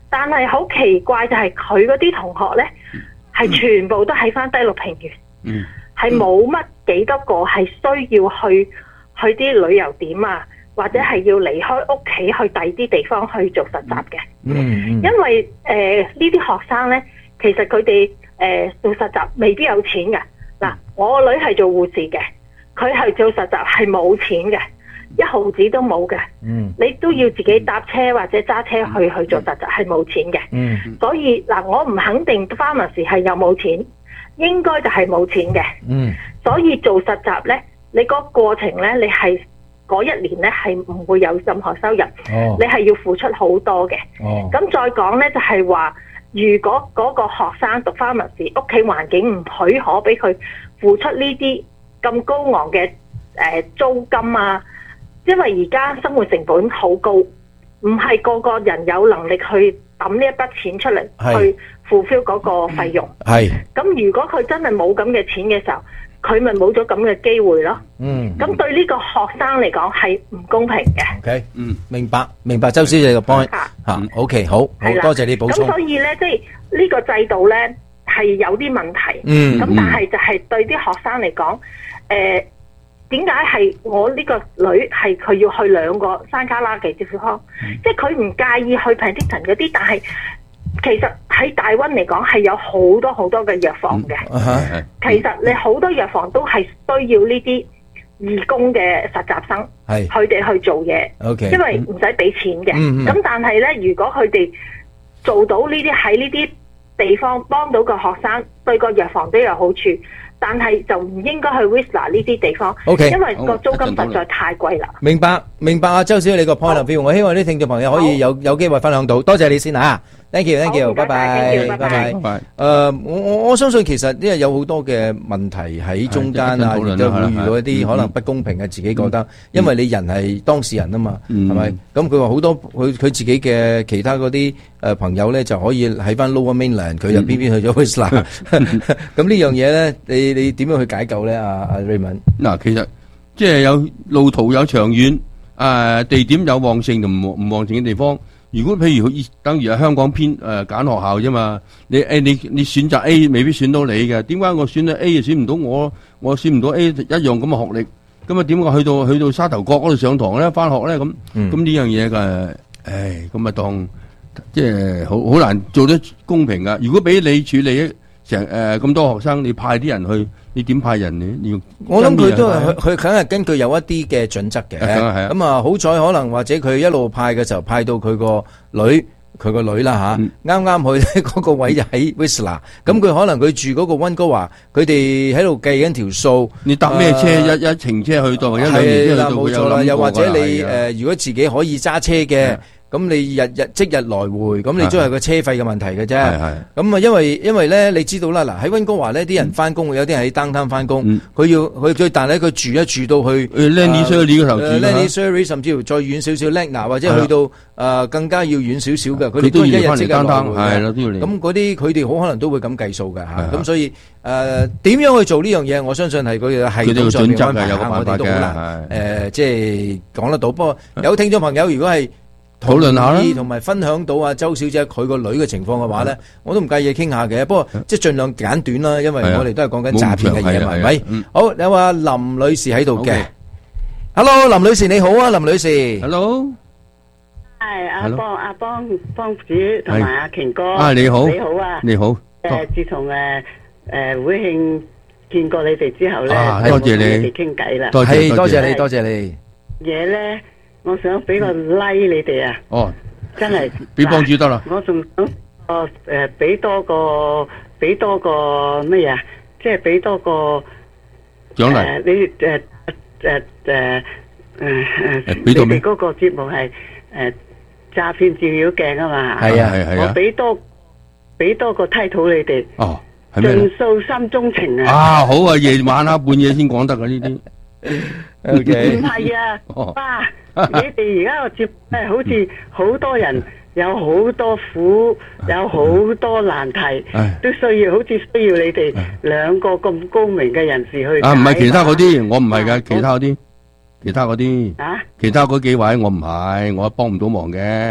但係好奇怪就係佢嗰啲同學咧，係、嗯、全部都喺翻低陸平原，係冇乜幾多個係需要去去啲旅遊點啊，或者係要離開屋企去第二啲地方去做實習嘅。嗯，因為誒呢啲學生咧，其實佢哋誒做實習未必有錢嘅。嗱，我個女係做護士嘅，佢係做實習係冇錢嘅。一毫子都冇嘅，嗯、你都要自己搭車或者揸車去去做實習，係冇錢嘅。嗯、所以嗱，我唔肯定 pharmacy 係有冇錢，應該就係冇錢嘅。嗯、所以做實習呢，你個過程呢，你係嗰一年呢係唔會有任何收入，哦、你係要付出好多嘅。咁、哦、再講呢，就係、是、話，如果嗰個學生讀 pharmacy，屋企環境唔許可俾佢付出呢啲咁高昂嘅、呃、租金啊。因為而家生活成本好高，唔係個個人有能力去抌呢一筆錢出嚟去 fulfill 嗰個費用。係。咁如果佢真係冇咁嘅錢嘅時候，佢咪冇咗咁嘅機會咯。嗯。咁對呢個學生嚟講係唔公平嘅。OK， 嗯，明白，明白，周小姐嘅 point 嚇。OK，好，好多謝你補充。 咁所以咧，即係呢個制度咧係有啲問題。嗯。咁但係就係對啲學生嚟講，誒。點解係我呢個女係佢要去兩個山卡拉嘅治療科？嗯、即係佢唔介意去 Penticton 嗰啲，但係其實喺大溫嚟講係有好多好多嘅藥房嘅。嗯、其實你好多藥房都係需要呢啲義工嘅實習生，佢哋去做嘢。Okay, 因為唔使俾錢嘅。咁、嗯嗯、但係咧，如果佢哋做到呢啲喺呢啲地方幫到個學生，對個藥房都有好處。但係就唔應該去 Whistler 呢啲地方，okay, 因為個租金實在太貴啦。 明白，明白啊，周小姐你個 point of view，我希望啲聽眾朋友可以有有機會分享到，多謝你先啊 ，thank you，thank you，拜拜，拜拜，拜拜。誒，我我我相信其實因為有好多嘅問題喺中間啊，亦都會遇到一啲可能不公平嘅，自己覺得，因為你人係當事人啊嘛，係咪？咁佢話好多佢佢自己嘅其他嗰啲誒朋友咧就可以喺翻 Lower Mainland，佢就偏偏去咗 Whistler。咁呢樣嘢咧，你你點樣去解救咧？阿阿 Raymond，嗱，其實即係有路途有長遠，誒地點有旺盛同唔唔旺盛嘅地方。如果譬如等於喺香港偏誒揀學校啫嘛，你誒你你選擇 A 未必選到你嘅，點解我選咗 A 又選唔到我？我選唔到 A 一樣咁嘅學歷，咁啊點解去到去到沙頭角嗰度上堂咧、返學咧咁？咁呢、嗯、樣嘢嘅，唉，咁啊當即係好好難做得公平噶。如果俾你處理成誒咁多學生，你派啲人去，你點派人呢？要我諗佢都係佢佢梗係根據有一啲嘅準則嘅。咁啊，好彩可能或者佢一路派嘅時候派到佢個女，佢個女啦吓，啱啱去嗰個位就喺 Whistler。咁佢可能佢住嗰個溫哥華，佢哋喺度計緊條數。你搭咩車？一一程車去到，一兩年之後到。冇錯啦，又或者你誒，如果自己可以揸車嘅。咁你日日即日來回，咁你都係個車費嘅問題嘅啫。咁啊，因為因為咧，你知道啦，嗱喺溫哥華呢啲人翻工，有啲人喺 downtown 翻工，佢要佢最但係佢住一住到去 Lenny Surrey 嗰頭住 Lenny Surrey 甚至乎再遠少少 Lagna 或者去到誒更加要遠少少嘅，佢哋都一日即日來回嘅。咁嗰啲佢哋好可能都會咁計數嘅嚇。咁所以誒點樣去做呢樣嘢？我相信係佢哋係準則嘅，有個辦法嘅。誒即係講得到，不過有聽眾朋友如果係討論下啦，同埋分享到阿周小姐佢個女嘅情況嘅話咧，我都唔介意傾下嘅。不過即係盡量簡短啦，因為我哋都係講緊詐騙嘅嘢，係咪？好，有阿林女士喺度嘅。Hello， 林女士你好啊，林女士。 Hello， 係阿邦阿邦邦主同埋阿瓊哥。 啊，你好， 你好啊， 你好。 誒，自從誒誒會慶見過你哋之後咧， 多謝你哋傾偈啦。 係多謝你，多謝你。 嘢咧。我想俾個 like 你哋啊！ 哦， 真係俾幫主得啦。 我仲想個誒俾多個俾多個乜嘢？即係俾多個獎勵。 你誒誒誒誒誒，你哋嗰個節目係誒詐騙照妖鏡啊嘛？ 係啊係係啊！ 我俾多俾多個 title 你哋。 哦，係咩？ 盡訴心中情啊！ 啊，好啊，夜晚啊，半夜先講得噶呢啲。 唔係啊，爸。你哋而家個節誒，好似好多人有好多苦，有好多難題，都需要好似需要你哋兩個咁高明嘅人士去。 啊，唔係其他嗰啲，我唔係噶，其他嗰啲，其他嗰啲，啊，其他嗰幾位我唔係，我幫唔到忙嘅。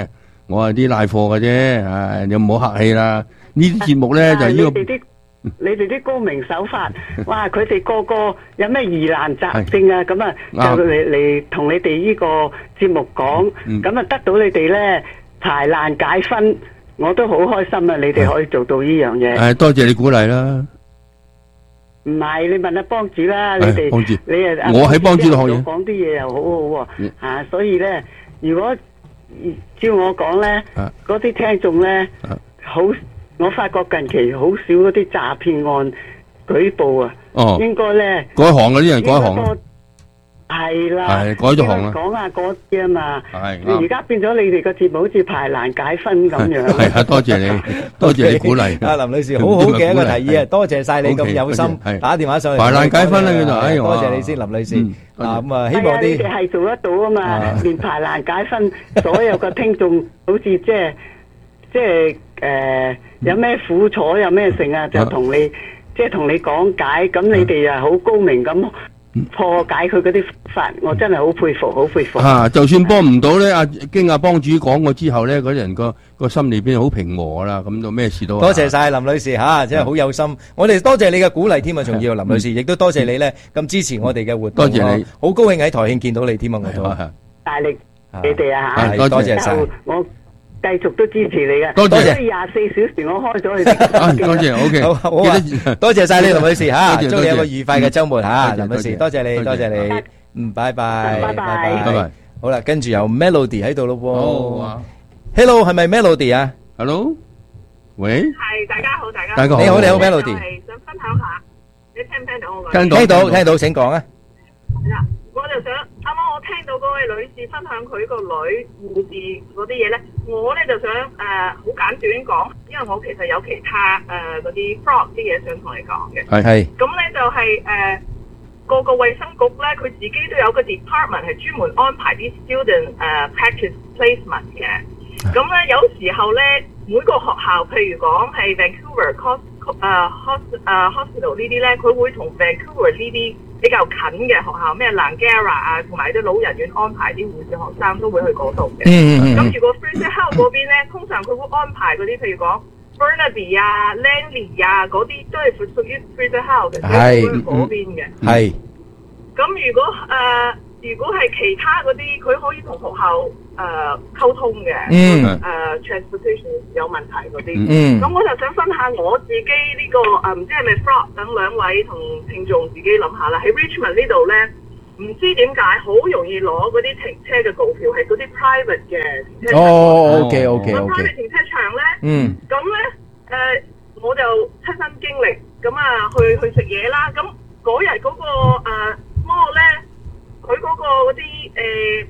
我係啲賴貨嘅啫，啊，你唔好客氣啦。呢啲節目咧就呢個。 你哋啲高明手法，哇！佢哋個個有咩疑難雜症啊，咁啊就嚟嚟同你哋呢個節目講，咁啊得到你哋咧排難解紛，我都好開心啊！你哋可以做到呢樣嘢。 誒，多謝你鼓勵啦。 唔係，你問阿幫主啦，你哋你誒， 我喺幫主度學嘢， 講啲嘢又好好喎嚇，所以咧，如果照我講咧，嗰啲聽眾咧好。我發覺近期好少嗰啲詐騙案舉報啊，哦、應該咧改行嗰啲人改行， 係啦， 係改咗行啦， 講下嗰啲啊嘛， 係而家變咗你哋個節目好似排難解紛咁樣。 係啊，多謝你，多謝你鼓勵。 阿林女士，好好嘅一個提議啊，多謝晒你咁有心打電話上嚟排難解紛啦，佢就哎多謝你先，林女士。啊咁啊，希望啲你哋係做得到啊嘛，連排難解紛，所有個聽眾好似即係即係誒。有咩苦楚，有咩剩啊，就同你即係同你講解，咁你哋啊好高明咁破解佢嗰啲法，我真係好佩服，好佩服。 啊，就算幫唔到咧，阿經阿幫主講過之後咧，嗰啲人個個心裏邊好平和啦，咁就咩事都。 多謝晒林女士吓，真係好有心。我哋多謝你嘅鼓勵添啊，仲要林女士，亦都多謝你咧咁支持我哋嘅活動。 多謝你， 好高興喺台慶見到你添啊，我都大力你哋啊吓， 多謝晒我。繼續都支持你嘅， 多謝。 廿四小時我開咗你哋。 多謝，OK， 好，好啊，多謝晒你林女士吓，祝你有個愉快嘅周末吓，林女士，多謝你，多謝你，嗯，拜拜， 拜拜， 拜拜。 好啦，跟住有 Melody 喺度咯喎。Hello，係咪 Melody 啊 ？Hello，喂。 係，大家好，大家。 大家好。 你好，你好 Melody。 係想分享下，你聽唔聽到我講？ 聽到， 聽到，聽到，請講啊。 嗱。我就想，啱啱我聽到嗰位女士分享佢個女護士嗰啲嘢咧，我咧就想誒好、呃、簡短講，因為我其實有其他誒嗰啲 fraud 啲嘢想同你講嘅。 係係。 咁咧就係、是、誒、呃、個個衛生局咧，佢自己都有個 department 係專門安排啲 student 誒、呃、practice placement 嘅。咁咧有時候咧每個學校，譬如講係 Vancouver Cos 誒 hos 誒 hospital 呢啲咧，佢會同 Vancouver 呢啲比較近嘅學校，咩 Langara 啊，同埋啲老人院安排啲護士學生都會去嗰度嘅。嗯嗯。咁如果 Fraser Health 嗰邊咧，通常佢會安排嗰啲，譬如講 Burnaby 啊、Langley 啊嗰啲，都係屬屬於 Fraser Health 嘅，會去嗰邊嘅。係。咁如果誒、呃，如果係其他嗰啲，佢可以同學校誒溝通嘅。嗯。誒、呃、transportation 有問題嗰啲。嗯。咁我就想分享我自己呢、這個誒，唔、呃、知係咪 fraud 等兩位同聽眾自己諗下啦。喺 Richmond 呢度咧，唔知點解好容易攞嗰啲停車嘅告票，係嗰啲 private 嘅停車場。 哦 ，OK OK OK。 private 停車場咧， 嗯。 咁咧誒，我就親身經歷，咁啊去去食嘢啦。咁嗰日嗰個誒 mall 咧，佢嗰個嗰啲誒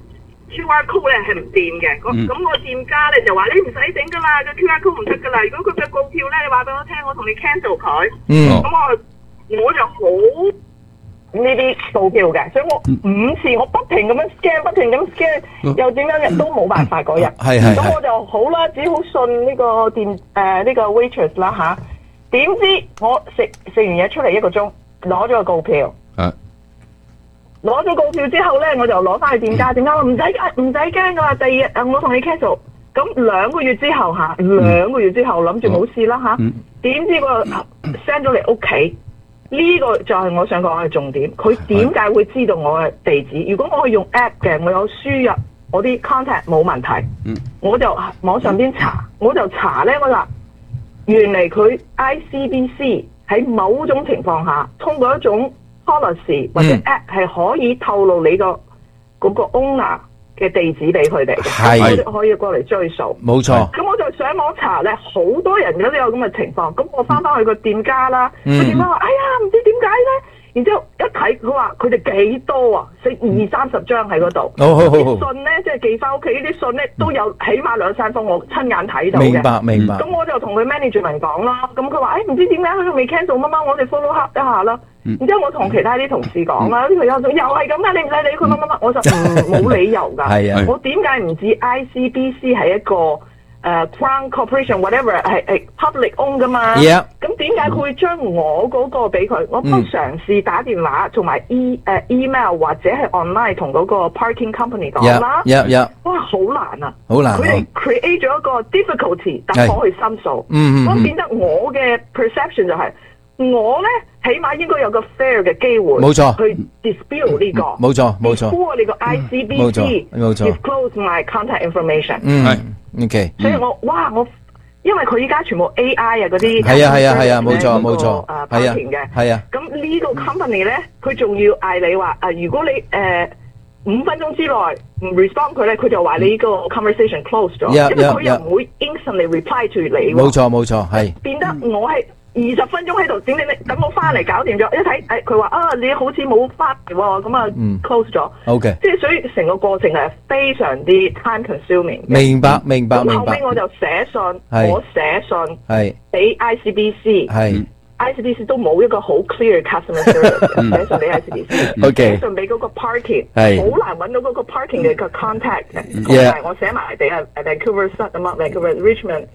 Q R code 咧係唔掂嘅。咁咁個店家咧就話你唔使整噶啦，個 Q R code 唔得噶啦。如果佢嘅告票咧，你話俾我聽，我同你 cancel 佢。嗯。咁我我就好呢啲告票嘅，所以我五次我不停咁樣 scan，不停咁 scan，又點樣都冇辦法嗰日。係係。咁我就好啦，只好信呢個店誒呢個 waitress 啦吓。點知我食食完嘢出嚟一個鐘，攞咗個告票。啊。攞咗告票之後咧，我就攞翻去店家，店家話唔使唔使驚噶啦，第二日誒我同你 cancel。咁兩個月之後吓，兩個月之後諗住冇事啦吓，點知個 send 咗嚟屋企。呢個就係我想講嘅重點，佢點解會知道我嘅地址？如果我係用 app 嘅，我有輸入我啲 contact 冇問題，嗯、我就網上邊查，我就查呢。我話原嚟佢 I C B C 喺某種情況下，通過一種 policy 或者 app 係、嗯、可以透露你個嗰個 owner 嘅地址俾佢哋，咁我哋可以過嚟追溯。冇錯。咁我就上網查咧，好多人都有咁嘅情況。咁我翻翻去個店家啦，個、嗯、店家話：哎呀，唔知點解咧。然之後一睇，佢話佢哋幾多啊？成二三十張喺嗰度。啲信咧，即係寄翻屋企呢啲信咧，都有起碼兩三封，我親眼睇到嘅。明白，明白。咁我就同佢 management 講啦。咁佢話：誒、哎，唔知點解佢仲未 cancel 乜乜，我哋 follow up 一下啦。嗯、然之後我同其他啲同事講啦，啲朋友又係咁噶，你唔使理佢乜乜乜，我就唔冇理由噶。係啊，我點解唔知 I C B C 係一個誒誒 Crown Corporation whatever 係係 public own 噶嘛。 Yeah。 咁點解佢會將我嗰個俾佢？我幫嘗試打電話同埋 e 誒 email 或者係 online 同嗰個 parking company 講啦。 Yeah yeah。 哇，好難啊！ 好難。 佢哋 create 咗一個 difficulty，等我去申訴。 嗯嗯。 咁變得我嘅 perception 就係我咧，起碼應該有個 fair 嘅機會。 冇錯。 去 dispute 呢個。冇錯冇錯。 before 你個 I C B C 冇錯冇錯 disclose my contact information。 嗯係。OK。 所以我哇我。因為佢依家全部 A I 啊嗰啲， 係啊係啊係啊，冇錯冇錯， 誒 parking 嘅， 係啊。 咁呢個 company 咧，佢仲要嗌你話，誒如果你誒五分鐘之內唔 respond 佢咧，佢就話你呢個 conversation close 咗，因為佢又唔會 instantly reply to 你。 冇錯冇錯，係。 變得我係二十分鐘喺度整你，等我翻嚟搞掂咗，一睇誒佢話啊你好似冇翻嚟喎，咁啊 close 咗。 OK。 即係所以成個過程係非常之 time consuming。 明白明白明白。 咁後尾我就寫信，我寫信係俾 I C B C。 係。 I C B C 都冇一個好 clear customer service，寫信俾 I C B C， 寫信俾嗰個 parking， 好難揾到嗰個 parking 嘅個 contact， 同埋我寫埋俾啊 Vancouver Sun 咁啊 Vancouver Richmond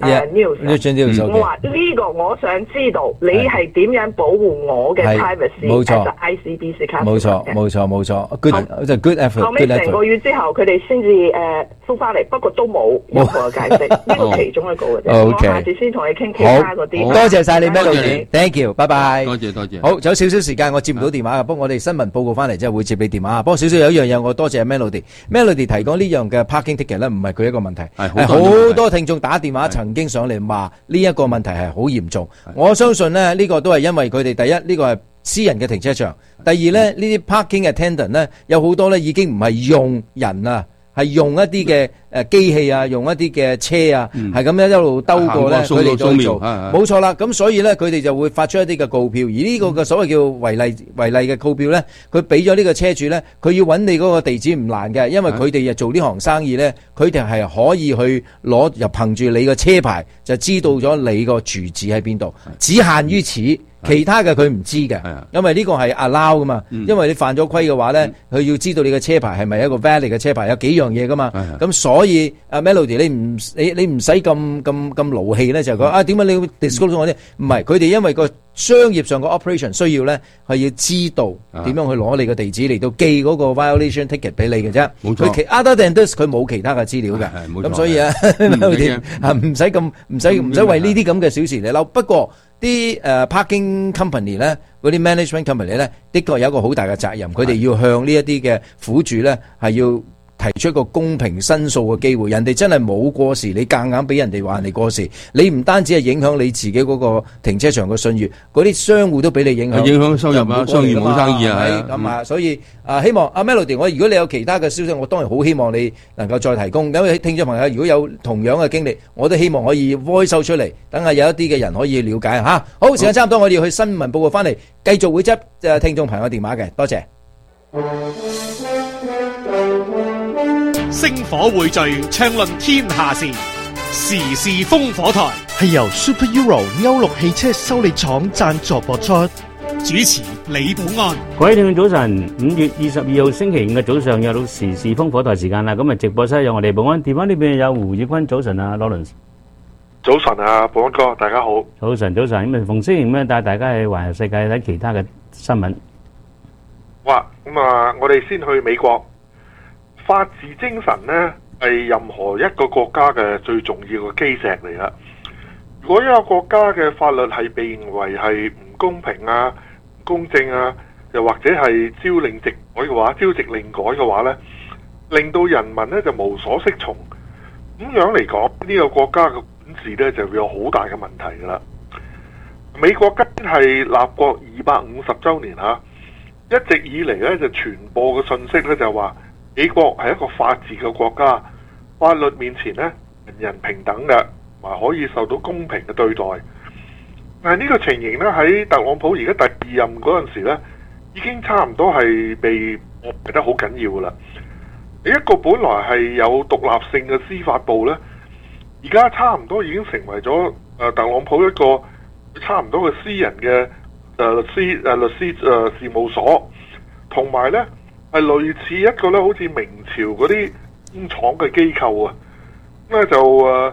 News， 我話呢個我想知道你係點樣保護我嘅 privacy， 冇錯 ，I C B C customer， 冇錯冇錯冇錯 ，good 就 good effort。 後尾成個月之後，佢哋先至誒復翻嚟，不過都冇任何嘅解釋，呢個其中一個嘅啫。我下次先同你傾其他嗰啲。 多謝晒你 Melody。拜拜， 多謝多謝。 好，仲有少少時間，我接唔到電話嘅，不過我哋新聞報告翻嚟之後會接你電話。不過少少有一樣嘢，我多謝 Melody。Melody 提供呢樣嘅 parking ticket 咧，唔係佢一個問題，係好多聽眾打電話曾經上嚟話呢一個問題係好嚴重。我相信咧呢個都係因為佢哋第一呢個係私人嘅停車場，第二咧呢啲 parking attendant 咧有好多咧已經唔係用人啊。係用一啲嘅誒機器啊，用一啲嘅車啊，係咁樣一路兜過咧，佢哋再做，冇錯啦。咁所以咧，佢哋就會發出一啲嘅告票，而呢個嘅所謂叫違例違例嘅告票咧，佢俾咗呢個車主咧，佢要揾你嗰個地址唔難嘅，因為佢哋又做呢行生意咧，佢哋係可以去攞又憑住你個車牌就知道咗你個住址喺邊度，只限於此。其他嘅佢唔知嘅，因為呢個係 allow 噶嘛，因為你犯咗規嘅話咧，佢要知道你嘅車牌係咪一個 valid 嘅車牌，有幾樣嘢噶嘛，咁所以阿 Melody 你唔你你唔使咁咁咁勞氣咧，就講啊點解你要 disclose 我啫？唔係，佢哋因為個商業上個 operation 需要咧，係要知道點樣去攞你個地址嚟到寄嗰個 violation ticket 俾你嘅啫。冇錯，佢其 other than this 佢冇其他嘅資料嘅，咁所以啊 Melody 啊唔使咁唔使唔使為呢啲咁嘅小事嚟嬲。不過啲誒 parking company 咧，嗰啲 management company 咧，的確有一個好大嘅責任，佢哋要向呢一啲嘅苦主咧係要提出一個公平申訴嘅機會。人哋真係冇過時，你夾硬俾人哋話人哋過時，你唔單止係影響你自己嗰個停車場嘅信譽，嗰啲商戶都俾你影響， 影響收入啊，商業冇生意啊，係咁啊，所以啊，希望阿 Melody，我如果你有其他嘅消息，我當然好希望你能夠再提供。因為聽眾朋友如果有同樣嘅經歷，我都希望可以 voice 出嚟，等下有一啲嘅人可以了解吓。好，時間差唔多，我哋要去新聞報告翻嚟，繼續會執誒聽眾朋友電話嘅，多謝。 星火匯聚，暢論天下事，時事烽火台係由 Super Euro 歐陸汽車修理廠贊助播出。 主持李寶安。 各位聽眾早晨，五月二十二號星期五嘅早上又到時事烽火台時間啦。咁啊，直播室有我哋寶安，電話呢邊有胡宇坤。早晨啊 ，Lawrence。 早晨啊，寶安哥，大家好。 早晨，早晨。咁啊，逢星期五咧帶大家去環遊世界睇其他嘅新聞。 哇，咁啊，我哋先去美國。法治精神呢係任何一個國家嘅最重要嘅基石嚟啦。如果一個國家嘅法律係被認為係唔公平啊、唔公正啊，又或者係朝令夕改嘅話，朝夕令改嘅話呢，令到人民呢就無所適從。咁樣嚟講，呢個國家嘅管治呢就會有好大嘅問題噶啦。美國今年係立國二百五十週年嚇，一直以嚟呢就傳播嘅信息呢就話，美國係一個法治嘅國家，法律面前呢，人人平等嘅，同埋可以受到公平嘅對待。但係呢個情形呢，喺特朗普而家第二任嗰陣時呢，已經差唔多係被破壞得好緊要噶啦。一個本來係有獨立性嘅司法部呢，而家差唔多已經成為咗誒特朗普一個差唔多嘅私人嘅誒律師誒律師誒事務所，同埋呢。係類似一個咧，好似明朝嗰啲工廠嘅機構啊，咁咧就誒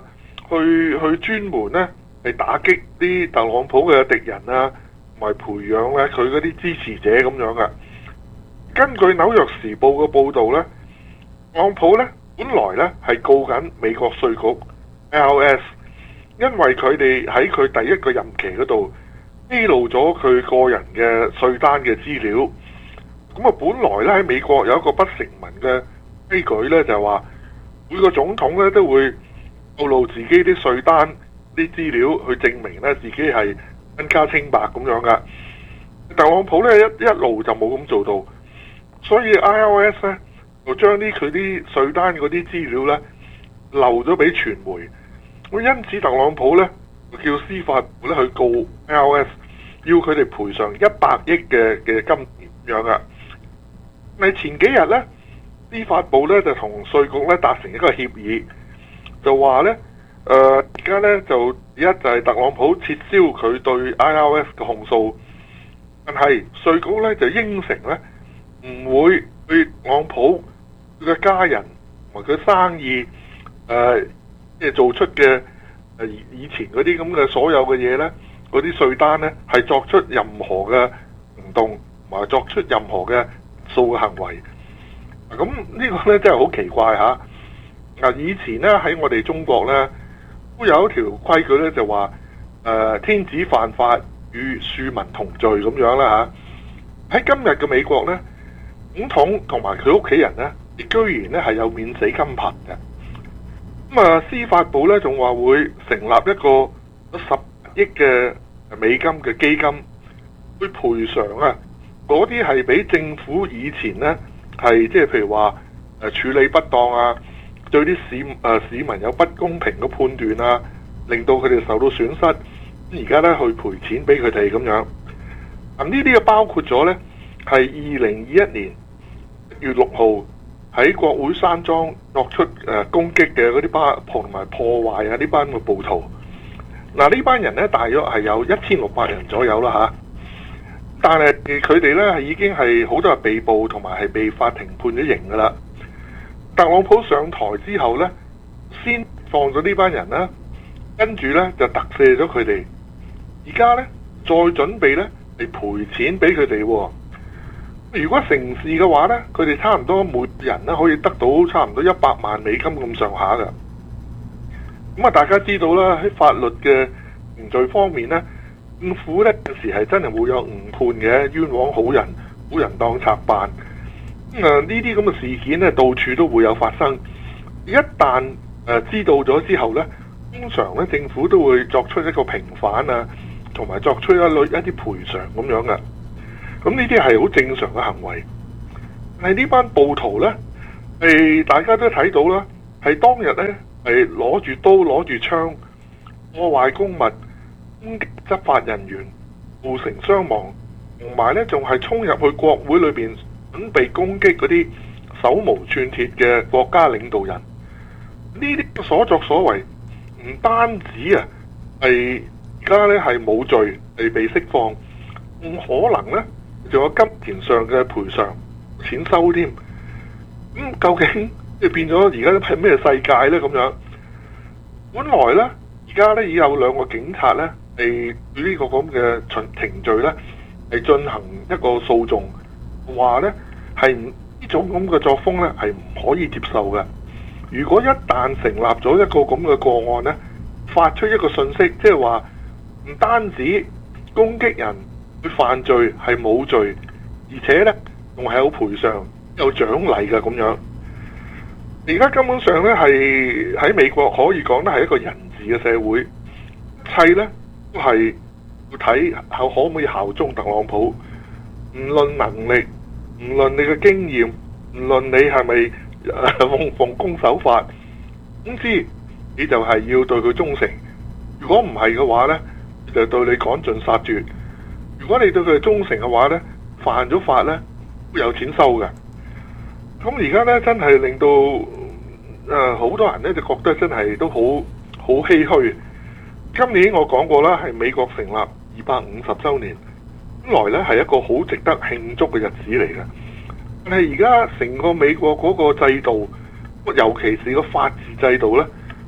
去去專門咧係打擊啲特朗普嘅敵人啊，同埋培養咧佢嗰啲支持者咁樣嘅。根據紐約時報嘅報導咧，特朗普咧本來咧係告緊美國稅局 I R S， 因為佢哋喺佢第一個任期嗰度披露咗佢個人嘅稅單嘅資料。咁啊，本來咧喺美國有一個不成文嘅規矩咧，就係話每個總統咧都會透露自己啲稅單啲資料，去證明咧自己係身家清白咁樣噶。特朗普咧一一路就冇咁做到，所以 I R S 咧就將啲佢啲稅單嗰啲資料咧漏咗俾傳媒。咁因此特朗普咧叫司法部咧去告 I R S， 要佢哋賠償一百億嘅嘅金錢咁樣噶。咪前幾日咧，司法部咧就同稅局咧達成一個協議，就話咧，誒而家咧就一就係特朗普撤銷佢對 I R S 嘅控訴，但係稅局咧就應承咧唔會對特朗普佢嘅家人同埋佢生意誒即係做出嘅誒以前嗰啲咁嘅所有嘅嘢咧，嗰啲稅單咧係作出任何嘅行動同埋作出任何嘅數嘅行為。咁呢個咧真係好奇怪嚇！嗱，以前咧喺我哋中國咧都有一條規矩咧，就話誒、呃、天子犯法與庶民同罪咁樣啦嚇。喺今日嘅美國咧，總統同埋佢屋企人咧，亦居然咧係有免死金牌嘅。咁啊，司法部咧仲話會成立一個十億嘅美金嘅基金，去賠償啊嗰啲係俾政府以前咧係即係譬如話誒處理不當啊，對啲市誒、呃、市民有不公平嘅判斷啊，令到佢哋受到損失，而家咧去賠錢俾佢哋咁樣。咁呢啲嘅包括咗咧係二零二一年一月六號喺國會山莊作出誒、呃、攻擊嘅嗰啲班同埋破壞啊呢班嘅暴徒。嗱，呢班人咧大約係有一千六百人左右啦嚇。但係佢哋咧係已經係好多人被捕同埋係被法庭判咗刑噶啦。特朗普上台之後咧，先放咗呢班人啦，跟住咧就特赦咗佢哋。而家咧再準備咧嚟賠錢俾佢哋。如果成事嘅話咧，佢哋差唔多每人咧可以得到差唔多一百萬美金咁上下噶。咁啊，大家知道啦，喺法律嘅程序方面咧，政府咧有時係真係會有誤判嘅，冤枉好人，好人當賊辦。咁啊，呢啲咁嘅事件咧，到處都會有發生。一旦誒、呃、知道咗之後咧，通常咧政府都會作出一個平反啊，同埋作出一類一啲賠償咁樣嘅。咁呢啲係好正常嘅行為。但係呢班暴徒咧，係大家都睇到啦，係當日咧係攞住刀攞住槍破壞公物，攻擊執法人員，造成傷亡，同埋咧仲係衝入去國會裏邊準備攻擊嗰啲手無寸鐵嘅國家領導人。呢啲所作所為唔單止啊係而家咧係冇罪係被釋放，唔可能咧仲有金錢上嘅賠償錢收添。咁、嗯、究竟即係變咗而家係咩世界咧咁樣？本來咧而家咧已有兩個警察咧係對呢個咁嘅程程序咧係進行一個訴訟，話咧係呢種咁嘅作風咧係唔可以接受嘅。如果一旦成立咗一個咁嘅個案咧，發出一個訊息，即係話唔單止攻擊人佢犯罪係冇罪，而且咧仲係有賠償有獎勵嘅咁樣。而家根本上咧係喺美國可以講得係一個人治嘅社會，一切咧都係要睇可可唔可以效忠特朗普，唔論能力，唔論你嘅經驗，唔論你係咪奉奉公守法，總之你就係要對佢忠誠。如果唔係嘅話咧，就對你趕盡殺絕。如果你對佢忠誠嘅話咧，犯咗法咧會有錢收嘅。咁而家咧真係令到誒好、呃、多人咧就覺得真係都好好唏噓。今年我講過啦，係美國成立二百五十週年，本來咧係一個好值得慶祝嘅日子嚟嘅。但係而家成個美國嗰個制度，尤其是個法治制度咧，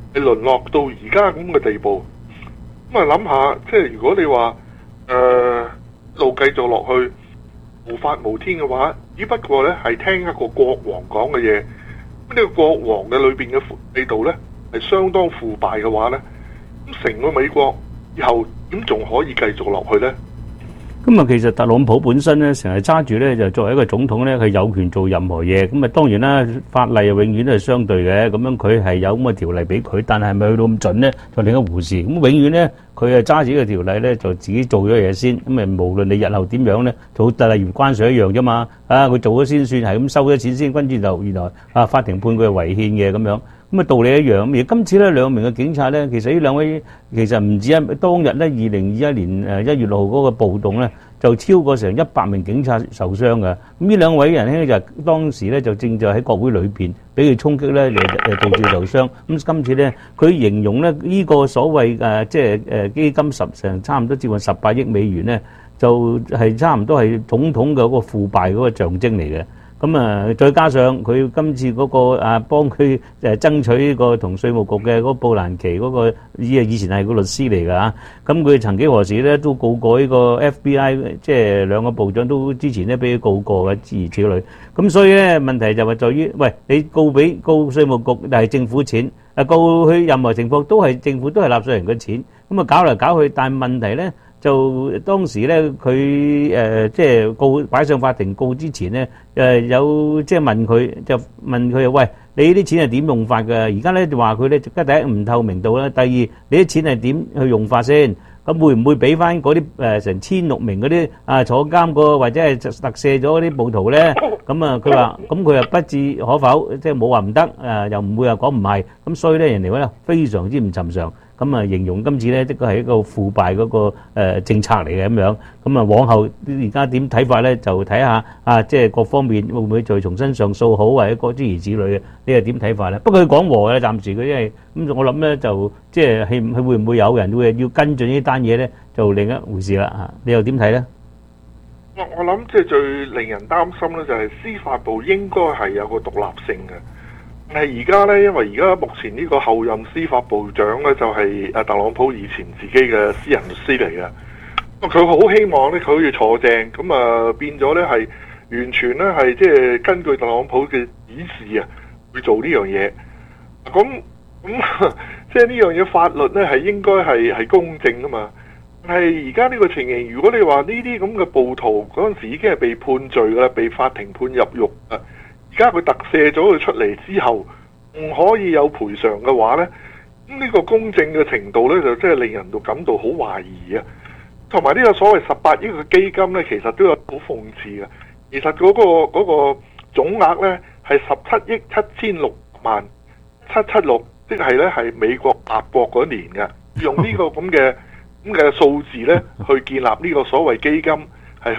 係淪落到而家咁嘅地步。咁啊諗下，即係如果你話誒一路繼續落去無法無天嘅話，只不過咧係聽一個國王講嘅嘢。咁呢個國王嘅裏邊嘅制度咧係相當腐敗嘅話咧，咁成個美國以後點仲可以繼續落去咧？ 咁啊，其實特朗普本身咧，成日揸住咧就作為一個總統咧，佢有權做任何嘢。咁啊，當然啦，法例啊永遠都係相對嘅。咁樣佢係有咁嘅條例俾佢，但係咪去到咁準咧，就另一回事。咁永遠咧，佢係揸住呢個條例咧，就自己做咗嘢先。咁啊，無論你日後點樣咧，就例如關稅一樣啫嘛。啊，佢做咗先算，係咁收咗錢先，跟住就原來啊法庭判佢係違憲嘅咁樣。咁啊道理一樣。而今次咧兩名嘅警察咧，其實呢兩位其實唔止一當日咧，二零二一年誒一月六號嗰個暴動咧，就超過成一百名警察受傷嘅。咁呢兩位人咧就當時咧就正在喺國會裏邊俾佢衝擊咧，誒誒導致受傷。咁今次咧，佢形容咧呢個所謂誒即係誒基金十成差唔多接近十八億美元咧，就係差唔多係總統嘅嗰個腐敗嗰個象徵嚟嘅。咁啊，再加上佢今次嗰個啊幫佢誒爭取呢個同稅務局嘅嗰個布蘭奇嗰個以以前係個律師嚟㗎嚇，咁佢曾幾何時咧都告過呢個 F B I， 即係兩個部長都之前咧俾佢告過嘅諸如此類。咁所以咧問題就係在於，喂你告俾告稅務局，但係政府錢，啊告佢任何情況都係政府都係納稅人嘅錢，咁啊搞嚟搞去，但係問題咧。就當時咧，佢誒即係告擺上法庭告之前咧，誒有即係問佢，就問佢喂，你啲錢係點用法㗎？而家咧就話佢咧，第一唔透明度啦，第二你啲錢係點去用法先？咁會唔會俾翻嗰啲誒成千六名嗰啲啊坐監個或者係特赦咗嗰啲暴徒咧？咁啊，佢話咁佢又不置可否，即係冇話唔得，誒又唔會話講唔係，咁所以咧人哋話咧非常之唔尋常。咁啊，形容今次咧，的確係一個腐敗嗰個誒政策嚟嘅咁樣。咁啊，往後而家點睇法咧？就睇下啊，即係各方面會唔會再重新上訴好，或者各諸如此類嘅，你係點睇法咧？不過佢講和嘅，暫時佢因為咁，我諗咧就即係係係會唔會有人會要跟進呢單嘢咧？就另一回事啦嚇。你又點睇咧？ 我我諗即係最令人擔心咧，就係司法部應該係有個獨立性嘅。但係而家咧，因為而家目前呢個後任司法部長咧，就係阿特朗普以前自己嘅私人律師嚟嘅。咁佢好希望咧，佢可以坐正，咁啊變咗咧係完全咧係即係根據特朗普嘅指示啊去做呢樣嘢。咁咁即係呢樣嘢法律咧係應該係係公正噶嘛。但係而家呢個情形，如果你話呢啲咁嘅暴徒嗰陣時已經係被判罪噶啦，被法庭判入獄啊。而家佢特赦咗佢出嚟之後，唔可以有賠償嘅話呢，咁呢個公正嘅程度呢，就真係令人到感到好懷疑啊！同埋呢個所謂十八億嘅基金呢，其實都有好諷刺嘅。其實嗰、嗰個嗰、嗰個總額呢係十七億七千六萬七七六，即係呢係美國立國嗰年嘅，用呢個咁嘅咁嘅數字呢去建立呢個所謂基金。